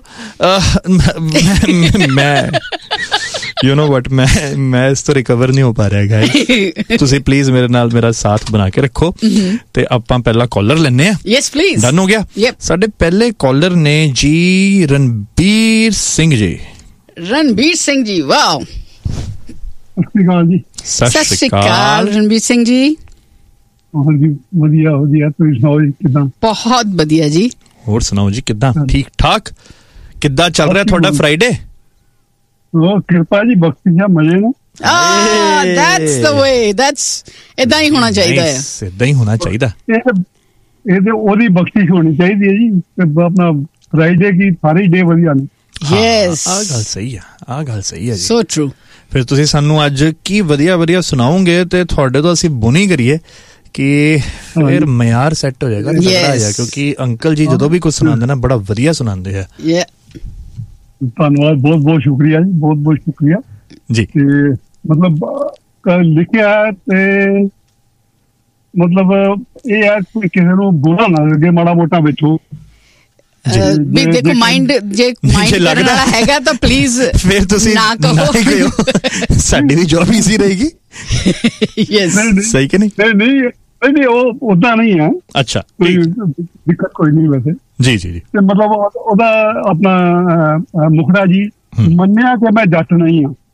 ਮੈਂ ਯੂ ਨੋ ਵਟ, ਮੈਂ ਮੈਂ ਇਸ ਤੋਂ ਰਿਕਵਰ ਨਹੀਂ ਹੋ ਪਾ ਰਿਹਾ ਗਾਇਸ। ਤੁਸੀਂ ਪਲੀਜ਼ ਮੇਰੇ ਨਾਲ ਮੇਰਾ ਸਾਥ ਬਣਾ ਕੇ ਰੱਖੋ, ਤੇ ਆਪਾਂ ਪਹਿਲਾ ਕਾਲਰ ਲੈਣੇ ਆ। Yes please. ਡਨ ਹੋ ਗਿਆ। ਸਾਡੇ ਪਹਿਲੇ ਕਾਲਰ ਨੇ ਜੀ ਰਣਬੀਰ ਸਿੰਘ ਜੀ। ਰਣਬੀਰ ਸਿੰਘ ਜੀ, ਵਾਓ। ਸਤਿ ਸ਼੍ਰੀ ਅਕਾਲ ਜੀ। ਸਤਿ ਸ਼੍ਰੀ ਅਕਾਲ ਰਣਬੀਰ ਸਿੰਘ ਜੀ। ਹਾਂਜੀ ਵਧੀਆ ਵਧੀਆ, ਤੁਸੀਂ ਸੁਣਾਓ ਜੀ ਕਿੱਦਾਂ? ਬਹੁਤ ਵਧੀਆ ਜੀ। ਹੋਰ ਸੁਣਾਓ ਜੀ, ਕਿੱਦਾਂ? ਠੀਕ ਠਾਕ? ਕਿੱਦਾਂ ਚੱਲ ਰਿਹਾ ਤੁਹਾਡਾ ਫਰਾਈਡੇ? ਉਹ ਕਿਰਪਾ ਜੀ, ਬਖਸ਼ਿਸ਼ ਆ, ਮਜ਼ੇ ਨੂੰ। Ah, that's the way. That's ਇਦਾਂ ਹੀ ਹੋਣਾ ਚਾਹੀਦਾ ਹੈ। ਇਦਾਂ ਹੀ ਹੋਣਾ ਚਾਹੀਦਾ। ਇਹ ਤੇ ਉਹਦੀ ਬਖਸ਼ਿਸ਼ ਹੋਣੀ ਚਾਹੀਦੀ ਹੈ ਜੀ। ਆਪਣਾ ਫਰਾਈਡੇ ਕੀ ਸਾਰੇ ਡੇ ਵਧੀਆ ਨੇ। ਯੈਸ, ਆਹ ਗੱਲ ਸਹੀ ਆ, ਆਹ ਗੱਲ ਸਹੀ ਹੈ ਜੀ। ਸੋ ਟਰੂ। ਫਿਰ ਤੁਸੀਂ ਸਾਨੂੰ ਅੱਜ ਕੀ ਵਧੀਆ ਵਧੀਆ ਸੁਣਾਓਗੇ, ਤੇ ਤੁਹਾਡੇ ਤੋਂ ਅਸੀਂ ਬੁਣੀ ਕਰੀਏ ਕਿ ਫਿਰ ਮਿਆਰ ਸੈੱਟ ਹੋ ਜਾਏਗਾ। ਕਿਉਂਕਿ ਅੰਕਲ ਜੀ ਜਦੋਂ ਵੀ ਕੁਝ ਸੁਣਾਉਂਦੇ ਨਾ, ਬੜਾ ਵਧੀਆ ਸੁਣਾਉਂਦੇ ਆ। ਧੰਨਵਾਦ, ਬਹੁਤ ਬਹੁਤ ਸ਼ੁਕਰੀਆ ਜੀ, ਬਹੁਤ ਬਹੁਤ ਸ਼ੁਕਰੀਆ ਜੀ। ਤੇ ਮਤਲਬ ਲਿਖਿਆ ਤੇ ਮਤਲਬ ਇਹ ਹੈ ਕਿ ਕਿਸੇ ਨੂੰ ਬੁਰਾ ਨਾ ਲੱਗੇ ਮਾੜਾ ਮੋਟਾ ਵਿੱਚੋਂ। ਵੀ ਦੇਖੋ, ਮਾਈਂਡ ਜੇ ਮਾਈਂਡ ਕਰਨ ਵਾਲਾ ਹੈਗਾ ਤਾਂ ਪਲੀਜ਼ ਫਿਰ ਤੁਸੀਂ ਨਾ ਕਹੋ, ਸਾਡੀ ਵੀ ਜੌਬ ਈਜ਼ੀ ਰਹੇਗੀ। ਯੈਸ, ਸਹੀ ਕਿ ਨਹੀਂ? ਨਹੀਂ ਨਹੀਂ, ਉਹ ਉਦਾਂ ਨਹੀਂ ਹੈ। ਅੱਛਾ, ਕੋਈ ਦਿੱਕਤ ਕੋਈ ਨਹੀਂ ਵੈਸੇ। ਜੀ ਜੀ ਜੀ। ਤੇ ਮਤਲਬ ਉਹਦਾ ਆਪਣਾ ਮੁਖੜਾ ਜੀ, ਮੰਨਿਆ ਕਿ ਮੈਂ ਜੱਟ ਨਹੀਂ ਹਾਂ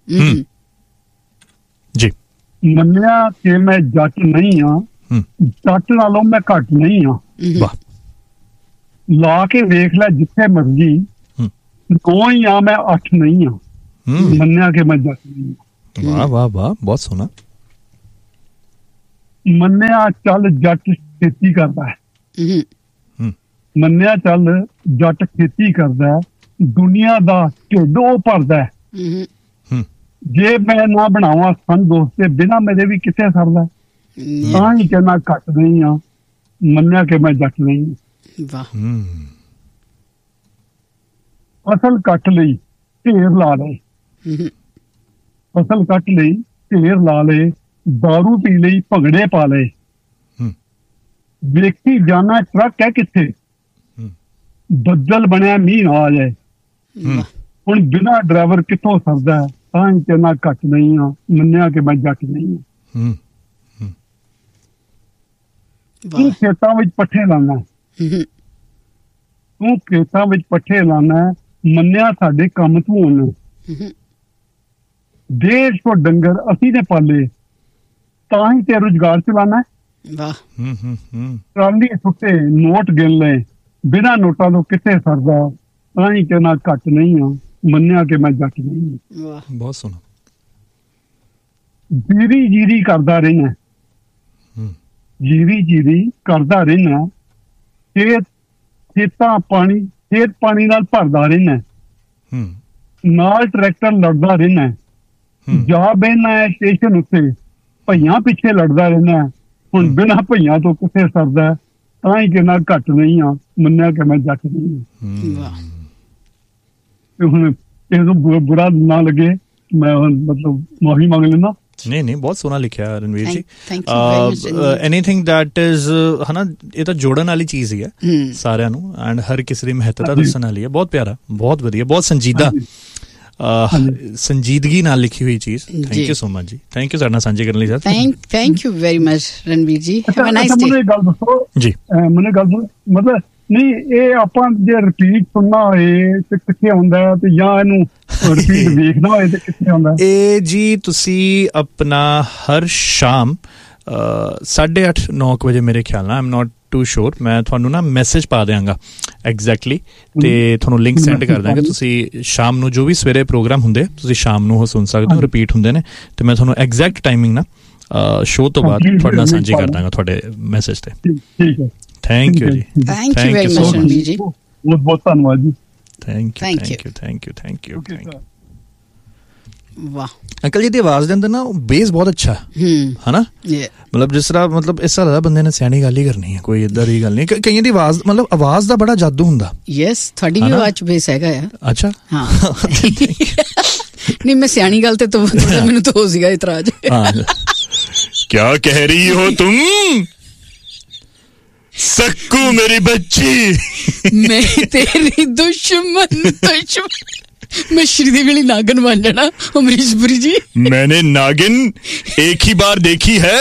ਜੀ, ਮੰਨਿਆ ਕਿ ਮੈਂ ਜੱਟ ਨਹੀਂ ਹਾਂ, ਜੱਟ ਨਾਲੋਂ ਮੈਂ ਘੱਟ ਨਹੀਂ ਹਾਂ। ਵਾਹ। ਲਾ ਕੇ ਵੇਖ ਲੈ ਜਿੱਥੇ ਮਰਜੀ, ਨੌ ਹੀ ਆ ਮੈਂ ਅੱਠ ਨਹੀਂ ਹਾਂ, ਮੰਨਿਆ ਕਿ ਮੈਂ ਜੱਟ ਨਹੀਂ ਹਾਂ। ਵਾਹ ਵਾਹ ਵਾਹ, ਬਹੁਤ ਸੋਹਣਾ। ਮੰਨਿਆ ਚੱਲ ਜੱਟ ਖੇਤੀ ਕਰਦਾ ਹੈ, ਮੰਨਿਆ ਚੱਲ ਜੱਟ ਖੇਤੀ ਕਰਦਾ ਹੈ, ਦੁਨੀਆ ਦਾ ਢਿੱਡ ਉਹ ਭਰਦਾ ਹੈ। ਜੇ ਮੈਂ ਨਾ ਬਣਾਵਾਂ ਸੰਨ ਦੋਸਤੇ ਬਿਨਾਂ ਮੇਰੇ ਵੀ ਕਿੱਥੇ ਸਰਦਾ, ਤਾਂ ਹੀ ਕਹਿਣਾ ਘੱਟ ਨਹੀਂ ਆ, ਮੰਨਿਆ ਕਿ ਮੈਂ ਜੱਟ ਨਹੀਂ। ਵਾਹ। ਫਸਲ ਕੱਟ ਲਈ ਢੇਰ ਲਾ ਲਏ, ਫਸਲ ਕੱਟ ਲਈ ਢੇਰ ਲਾ ਲਏ, ਦਾਰੂ ਪੀ ਲਈ ਭੰਗੜੇ ਪਾ ਲਏ, ਵੇਖੀ ਜਾਣਾ ਟਰੱਕ ਹੈ ਕਿੱਥੇ, ਬੱਦਲ ਬਣਿਆ ਮੀਂਹ ਆ ਜਾਏ, ਹੁਣ ਬਿਨਾਂ ਡਰਾਈਵਰ ਕਿੱਥੋਂ ਸਰਦਾ, ਤਾਂ ਹੀ ਕਹਿਣਾ ਘੱਟ ਨਹੀਂ ਆ, ਮੰਨਿਆ ਕਿ ਮੈਂ ਜੱਟ ਨਹੀਂ ਆ। ਤੂੰ ਖੇਤਾਂ ਵਿੱਚ ਪੱਠੇ ਲਾਉਣਾ, ਤੂੰ ਖੇਤਾਂ ਵਿੱਚ ਪੱਠੇ ਲਾਉਣਾ, ਮੰਨਿਆ ਸਾਡੇ ਕੰਮ ਤੂੰ ਹੋਣਾ। ਦੇਸ਼ ਕੋ ਡੰਗਰ ਅਸੀਂ ਨੇ ਪਾਲੇ, ਤਾਂ ਹੀ ਤੇ ਰੁਜ਼ਗਾਰ ਚਲਾਣਾ। ਟਰਾਲੀ ਸੁੱਟੇ ਨੋਟ ਗਿਣ ਲਏ, ਬਿਨਾਂ ਨੋਟਾਂ ਤੋਂ ਕਿੱਥੇ ਸਰਦਾ, ਤਾਂ ਹੀ ਕਹਿਣਾ ਘੱਟ ਨਹੀਂ ਆ, ਮੰਨਿਆ ਕਿ ਮੈਂ ਜੱਟ ਨਹੀਂ। ਬਹੁਤ ਸੋਹਣਾ। ਜੀਰੀ ਜੀਰੀ ਕਰਦਾ ਰਹਿਣਾ, ਜੀਰੀ ਜੀਰੀ ਕਰਦਾ ਰਹਿਣਾ, ਖੇਤ ਖੇਤਾਂ ਪਾਣੀ ਖੇਤ ਪਾਣੀ ਨਾਲ ਭਰਦਾ ਰਹਿਣਾ, ਨਾਲ ਟਰੈਕਟਰ ਲੜਦਾ ਰਹਿਣਾ, ਜਾ ਬਹਿਣਾ ਸਟੇਸ਼ਨ ਉੱਤੇ ਭਈਆਂ ਪਿੱਛੇ ਲੜਦਾ ਰਹਿਣਾ, ਹੁਣ ਬਿਨਾਂ ਭਈਆਂ ਤੋਂ ਕਿੱਥੇ ਸਰਦਾ, ਤਾਂ ਹੀ ਕਹਿਣਾ ਘੱਟ ਨਹੀਂ ਆ, ਮੰਨਿਆ ਕਿ ਮੈਂ ਜੱਟ ਨਹੀਂ। ਤੇ ਹੁਣ ਇਹਨੂੰ ਬੁਰਾ ਨਾ ਲੱਗੇ, ਮੈਂ ਮਤਲਬ ਮਾਫੀ ਮੰਗ ਲੈਂਦਾ। ਨਹੀਂ ਨਹੀਂ, ਬਹੁਤ ਸੋਹਣਾ ਲਿਖਿਆ ਰਣਵੀਰ ਜੀ। ਐਨੀਥਿੰਗ ਦੈਟ ਇਜ਼ ਹਨਾ, ਇਹ ਤਾਂ ਜੋੜਨ ਵਾਲੀ ਚੀਜ਼ ਹੀ ਹੈ ਸਾਰਿਆਂ ਨੂੰ, ਐਂਡ ਹਰ ਕਿਸੇ ਦੀ ਮਹੱਤਤਾ ਦੱਸਣ ਵਾਲੀ ਹੈ। ਬਹੁਤ ਪਿਆਰਾ, ਬਹੁਤ ਵਧੀਆ, ਬਹੁਤ ਸੰਜੀਦਾ, ਸੰਜੀਦਗੀ ਨਾਲ ਲਿਖੀ ਹੋਈ ਚੀਜ਼। ਥੈਂਕ ਯੂ ਸੋ ਮਚ ਜੀ, ਥੈਂਕ ਯੂ ਸਾਡੇ ਨਾਲ ਸਾਂਝੇ ਕਰਨ ਲਈ sir. Thank you very much Ranveer ਜੀ, ਹੈਵ ਅ ਨਾਈਸ ਡੇ। ਮੈਨੂੰ ਗੱਲ ਦੱਸੋ ਜੀ, ਮੈਨੂੰ ਗੱਲ ਦੱਸੋ, ਮਤਲਬ ਨਹੀਂ ਇਹ ਆਪਾਂ ਜੇ ਰਿਪੀਟ ਸੁਣਨਾ ਹੋਏ ਤੇ ਕਿੱਥੇ ਆਉਂਦਾ, ਤੇ ਜਾਂ ਇਹਨੂੰ ਰਿਪੀਟ ਵੇਖਣਾ ਹੋਏ ਤੇ ਕਿੱਥੇ ਆਉਂਦਾ? ਇਹ ਜੀ ਤੁਸੀਂ ਆਪਣਾ ਹਰ ਸ਼ਾਮ ਸਾਢੇ ਅੱਠ ਨੌ ਕੁ ਵਜੇ ਮੇਰੇ ਖਿਆਲ ਨਾਲ, ਆਈ ਐਮ ਨੋਟ ਟੂ ਸ਼ੋਰ, ਮੈਂ ਤੁਹਾਨੂੰ ਨਾ ਮੈਸੇਜ ਪਾ ਦਿਆਂਗਾ ਐਗਜ਼ੈਕਟਲੀ, ਤੇ ਤੁਹਾਨੂੰ ਲਿੰਕ ਸੈਂਡ ਕਰ ਦਾਂਗਾ। ਤੁਸੀਂ ਸ਼ਾਮ ਨੂੰ ਜੋ ਵੀ ਸਵੇਰੇ ਪ੍ਰੋਗਰਾਮ ਹੁੰਦੇ ਤੁਸੀਂ ਸ਼ਾਮ ਨੂੰ ਉਹ ਸੁਣ ਸਕਦੇ ਹੋ, ਰਿਪੀਟ ਹੁੰਦੇ ਨੇ, ਤੇ ਮੈਂ ਤੁਹਾਨੂੰ ਐਗਜ਼ੈਕਟ ਟਾਈਮਿੰਗ ਨਾ ਸ਼ੋਅ ਤੋਂ ਬਾਅਦ ਤੁਹਾਡੇ ਨਾਲ ਸਾਂਝੀ ਕਰ ਦਾਂਗਾ ਤੁਹਾਡੇ ਮੈਸੇਜ ਤੇ। ਠੀਕ ਹੈ, ਥੈਂਕ ਯੂ ਜੀ, thank you very much Ranveer ਜੀ, ਬਹੁਤ ਬਹੁਤ ਧੰਨਵਾਦ ਜੀ। Thank you thank you thank you thank you thank you. ਵਾਹ ਅੰਕਲ ਜੀ ਦੀ ਆਵਾਜ਼ ਦੇ ਅੰਦਰ ਨਾ ਬੇਸ ਬਹੁਤ ਅੱਛਾ ਹੈ ਨਾ, ਮਤਲਬ ਜਿਸ ਤਰ੍ਹਾਂ ਮਤਲਬ ਇਸ ਤਰ੍ਹਾਂ ਬੰਦੇ ਨੇ ਸਿਆਣੀ ਗੱਲ ਹੀ ਕਰਨੀ ਹੈ, ਕੋਈ ਏਦਾਂ ਦੀ ਗੱਲ ਨਹੀਂ। ਕਈਆਂ ਦੀ ਆਵਾਜ਼ ਮਤਲਬ ਆਵਾਜ਼ ਦਾ ਬੜਾ ਜਾਦੂ ਹੁੰਦਾ। ਯੈਸ, ਤੁਹਾਡੀ ਵੀ ਆਵਾਜ਼ ਬੇਸ ਹੈਗਾ ਆ। ਅੱਛਾ, ਹਾਂ। ਨਹੀਂ, ਮੈਂ ਸਿਆਣੀ ਗੱਲ ਤੇ ਤਾਂ ਮੈਨੂੰ ਤਾਂ ਹੋ ਸੀਗਾ ਇਤਰਾਜ਼। ਕਿਆ ਕਹਿ ਰਹੀ ਹੋ ਤੁਮ सक्कू मेरी बच्ची, मैं तेरी दुश्मन दुश्मन। मैं श्रीदेवी नागिन बन जाना अमरीशपुरी जी। मैंने नागिन एक ही बार देखी है।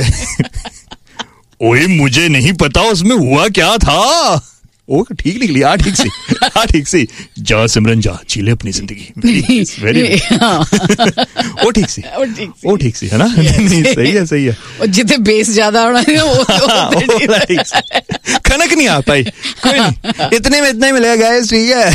ओए मुझे नहीं पता उसमें हुआ क्या था। ओ ठीक निकली, आ ठीक सी, आ ठीक सी। जा सिमरन जा, जी ले अपनी जिंदगी। वेरी ओ ठीक सी, ओ ठीक सी है ना। नहीं सही है, सही है। और जितने बेस ज्यादा होना है वो खनक नहीं आ पाई, कोई नहीं, इतने में इतना ही मिलेगा गाइस, ठीक है।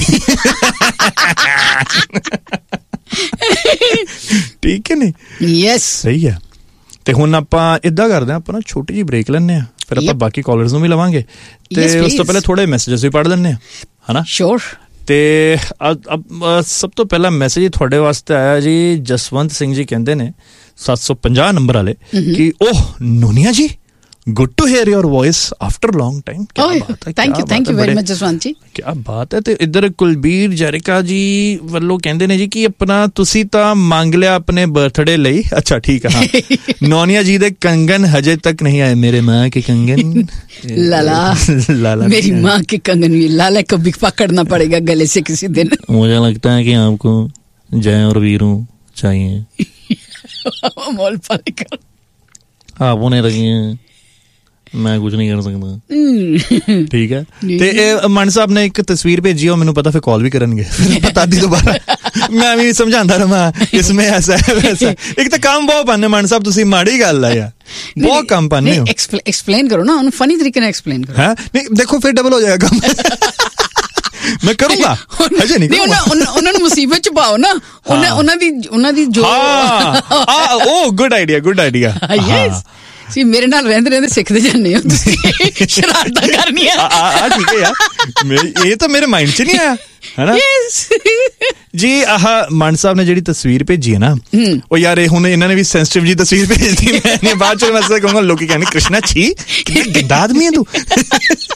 ठीक है नहीं, यस सही है। ਤੇ ਹੁਣ ਆਪਾਂ ਇਦਾਂ ਕਰਦੇ ਹਾਂ, ਆਪਾਂ ਨਾ ਛੋਟੀ ਜਿਹੀ ਬ੍ਰੇਕ ਲੈਂਦੇ ਹਾਂ, ਫਿਰ ਆਪਾਂ ਬਾਕੀ ਕਾਲਰਸ ਨੂੰ ਵੀ ਲਵਾਂਗੇ, ਤੇ ਉਸ ਤੋਂ ਪਹਿਲਾਂ ਥੋੜੇ ਮੈਸੇਜਸ ਵੀ ਪੜ੍ਹ ਲੈਂਦੇ ਹਾਂ, ਹਨਾ। ਸ਼ੋਰ। ਤੇ ਸਭ ਤੋਂ ਪਹਿਲਾ ਮੈਸੇਜ ਹੀ ਤੁਹਾਡੇ ਵਾਸਤੇ ਆਇਆ ਜੀ, ਜਸਵੰਤ ਸਿੰਘ ਜੀ ਕਹਿੰਦੇ ਨੇ ਸੱਤ ਸੌ ਪੰਜਾਹ ਨੰਬਰ ਵਾਲੇ, ਕਿ ਓਹ ਨੋਨੀਆ ਜੀ, good to hair your voice after long time. Thank you thank you very much Jaswant जी, क्या बात है। ਤੇ ਇੱਧਰ ਕੁਲਬੀਰ ਜੈਰਿਕਾ ਜੀ ਵੱਲੋਂ ਕਹਿੰਦੇ ਨੇ ਜੀ ਕਿ ਆਪਣਾ ਤੁਸੀਂ ਤਾਂ ਮੰਗ ਲਿਆ ਆਪਣੇ ਬਰਥਡੇ ਲਈ। ਅੱਛਾ ਠੀਕ ਹੈ, ਹਾਂ। ਨੋਨੀਆ ਜੀ ਦੇ ਕੰਗਨ ਹਜੇ ਤੱਕ ਨਹੀਂ ਆਏ, ਮੇਰੇ ਮਾਂ ਕੇ ਕੰਗਨ। लाला लाला मेरी माँ के कंगन भी लाला कभी पकड़ना पड़ेगा गले से किसी दिन। मुझे लगता है कि आपको जय और वीरू चाहिए। मोल पालेकर आप होने लगी हैं, मैं कुछ नहीं कर सकता। ठीक है। ਤੇ ਇਹ ਮਨ ਸਾਹਿਬ ਨੇ ਇੱਕ ਤਸਵੀਰ ਭੇਜੀ, ਉਹ ਮੈਨੂੰ ਪਤਾ ਫਿਰ ਕਾਲ ਵੀ ਕਰਨਗੇ, ਪਤਾ ਦੀ ਦੁਬਾਰਾ ਮੈਂ ਵੀ ਸਮਝਾਉਂਦਾ ਰਹਾਂ ਇਸਮੇ ਐਸਾ ਹੈ ਵੈਸਾ। ਇੱਕ ਤਾਂ ਕੰਮ ਬਹੁਤ ਪਾਉਂਦੇ ਮਨ ਸਾਹਿਬ, ਤੁਸੀਂ ਮਾੜੀ ਗੱਲ ਆ ਯਾਰ, ਬਹੁਤ ਕੰਮ ਪਾਉਂਦੇ ਹੋ। ਐਕਸਪਲੇਨ ਕਰੋ ਨਾ ਉਹਨੂੰ, ਫਨੀ ਤਰੀਕੇ ਨਾਲ ਐਕਸਪਲੇਨ ਕਰੋ। ਹੈ ਨਹੀਂ, ਦੇਖੋ ਫਿਰ ਡਬਲ ਹੋ ਜਾਏਗਾ ਕੰਮ। ਮੈਂ ਕਰੂੰਗਾ, ਹਜੇ ਨਹੀਂ ਕਰੂੰਗਾ। ਉਹਨਾਂ ਨੂੰ ਮੁਸੀਬਤ ਚ ਪਾਓ ਨਾ, ਉਹਨਾਂ ਦੀ ਉਹਨਾਂ ਦੀ ਜੋ। ਹਾਂ, ਉਹ ਗੁੱਡ ਆਈਡੀਆ, ਗੁੱਡ ਆਈਡੀਆ। ਸੀ ਮੇਰੇ ਨਾਲ ਰਹਿੰਦੇ ਰਹਿੰਦੇ ਸਿੱਖਦੇ ਜਾਂਦੇ ਹੋ ਤੁਸੀਂ ਸ਼ਰਾਰਤਾਂ ਕਰਨੀਆਂ। ਆ ਠੀਕ ਹੈ ਯਾਰ, ਇਹ ਤਾਂ ਮੇਰੇ ਮਾਈਂਡ 'ਚ ਨਹੀਂ ਆਇਆ ਹਨਾ ਜੀ। ਆਹ ਮਾਨ ਸਾਹਿਬ ਨੇ ਜਿਹੜੀ ਤਸਵੀਰ ਭੇਜੀ ਹੈ ਨਾ, ਉਹ ਯਾਰ ਇਹ ਹੁਣ ਇਹਨਾਂ ਨੇ ਵੀ ਸੈਂਸਿਟਿਵ ਜੀ ਤਸਵੀਰ ਭੇਜਦੀ, ਮੈਂ ਬਾਅਦ ਚ ਮੈਂ ਕਹੂੰਗਾ ਲੋਕੀ ਕਹਿੰਦੇ ਕ੍ਰਿਸ਼ਨਾ ਛੀ ਗੰਦਾ ਆਦਮੀ ਹੈ ਤੂੰ।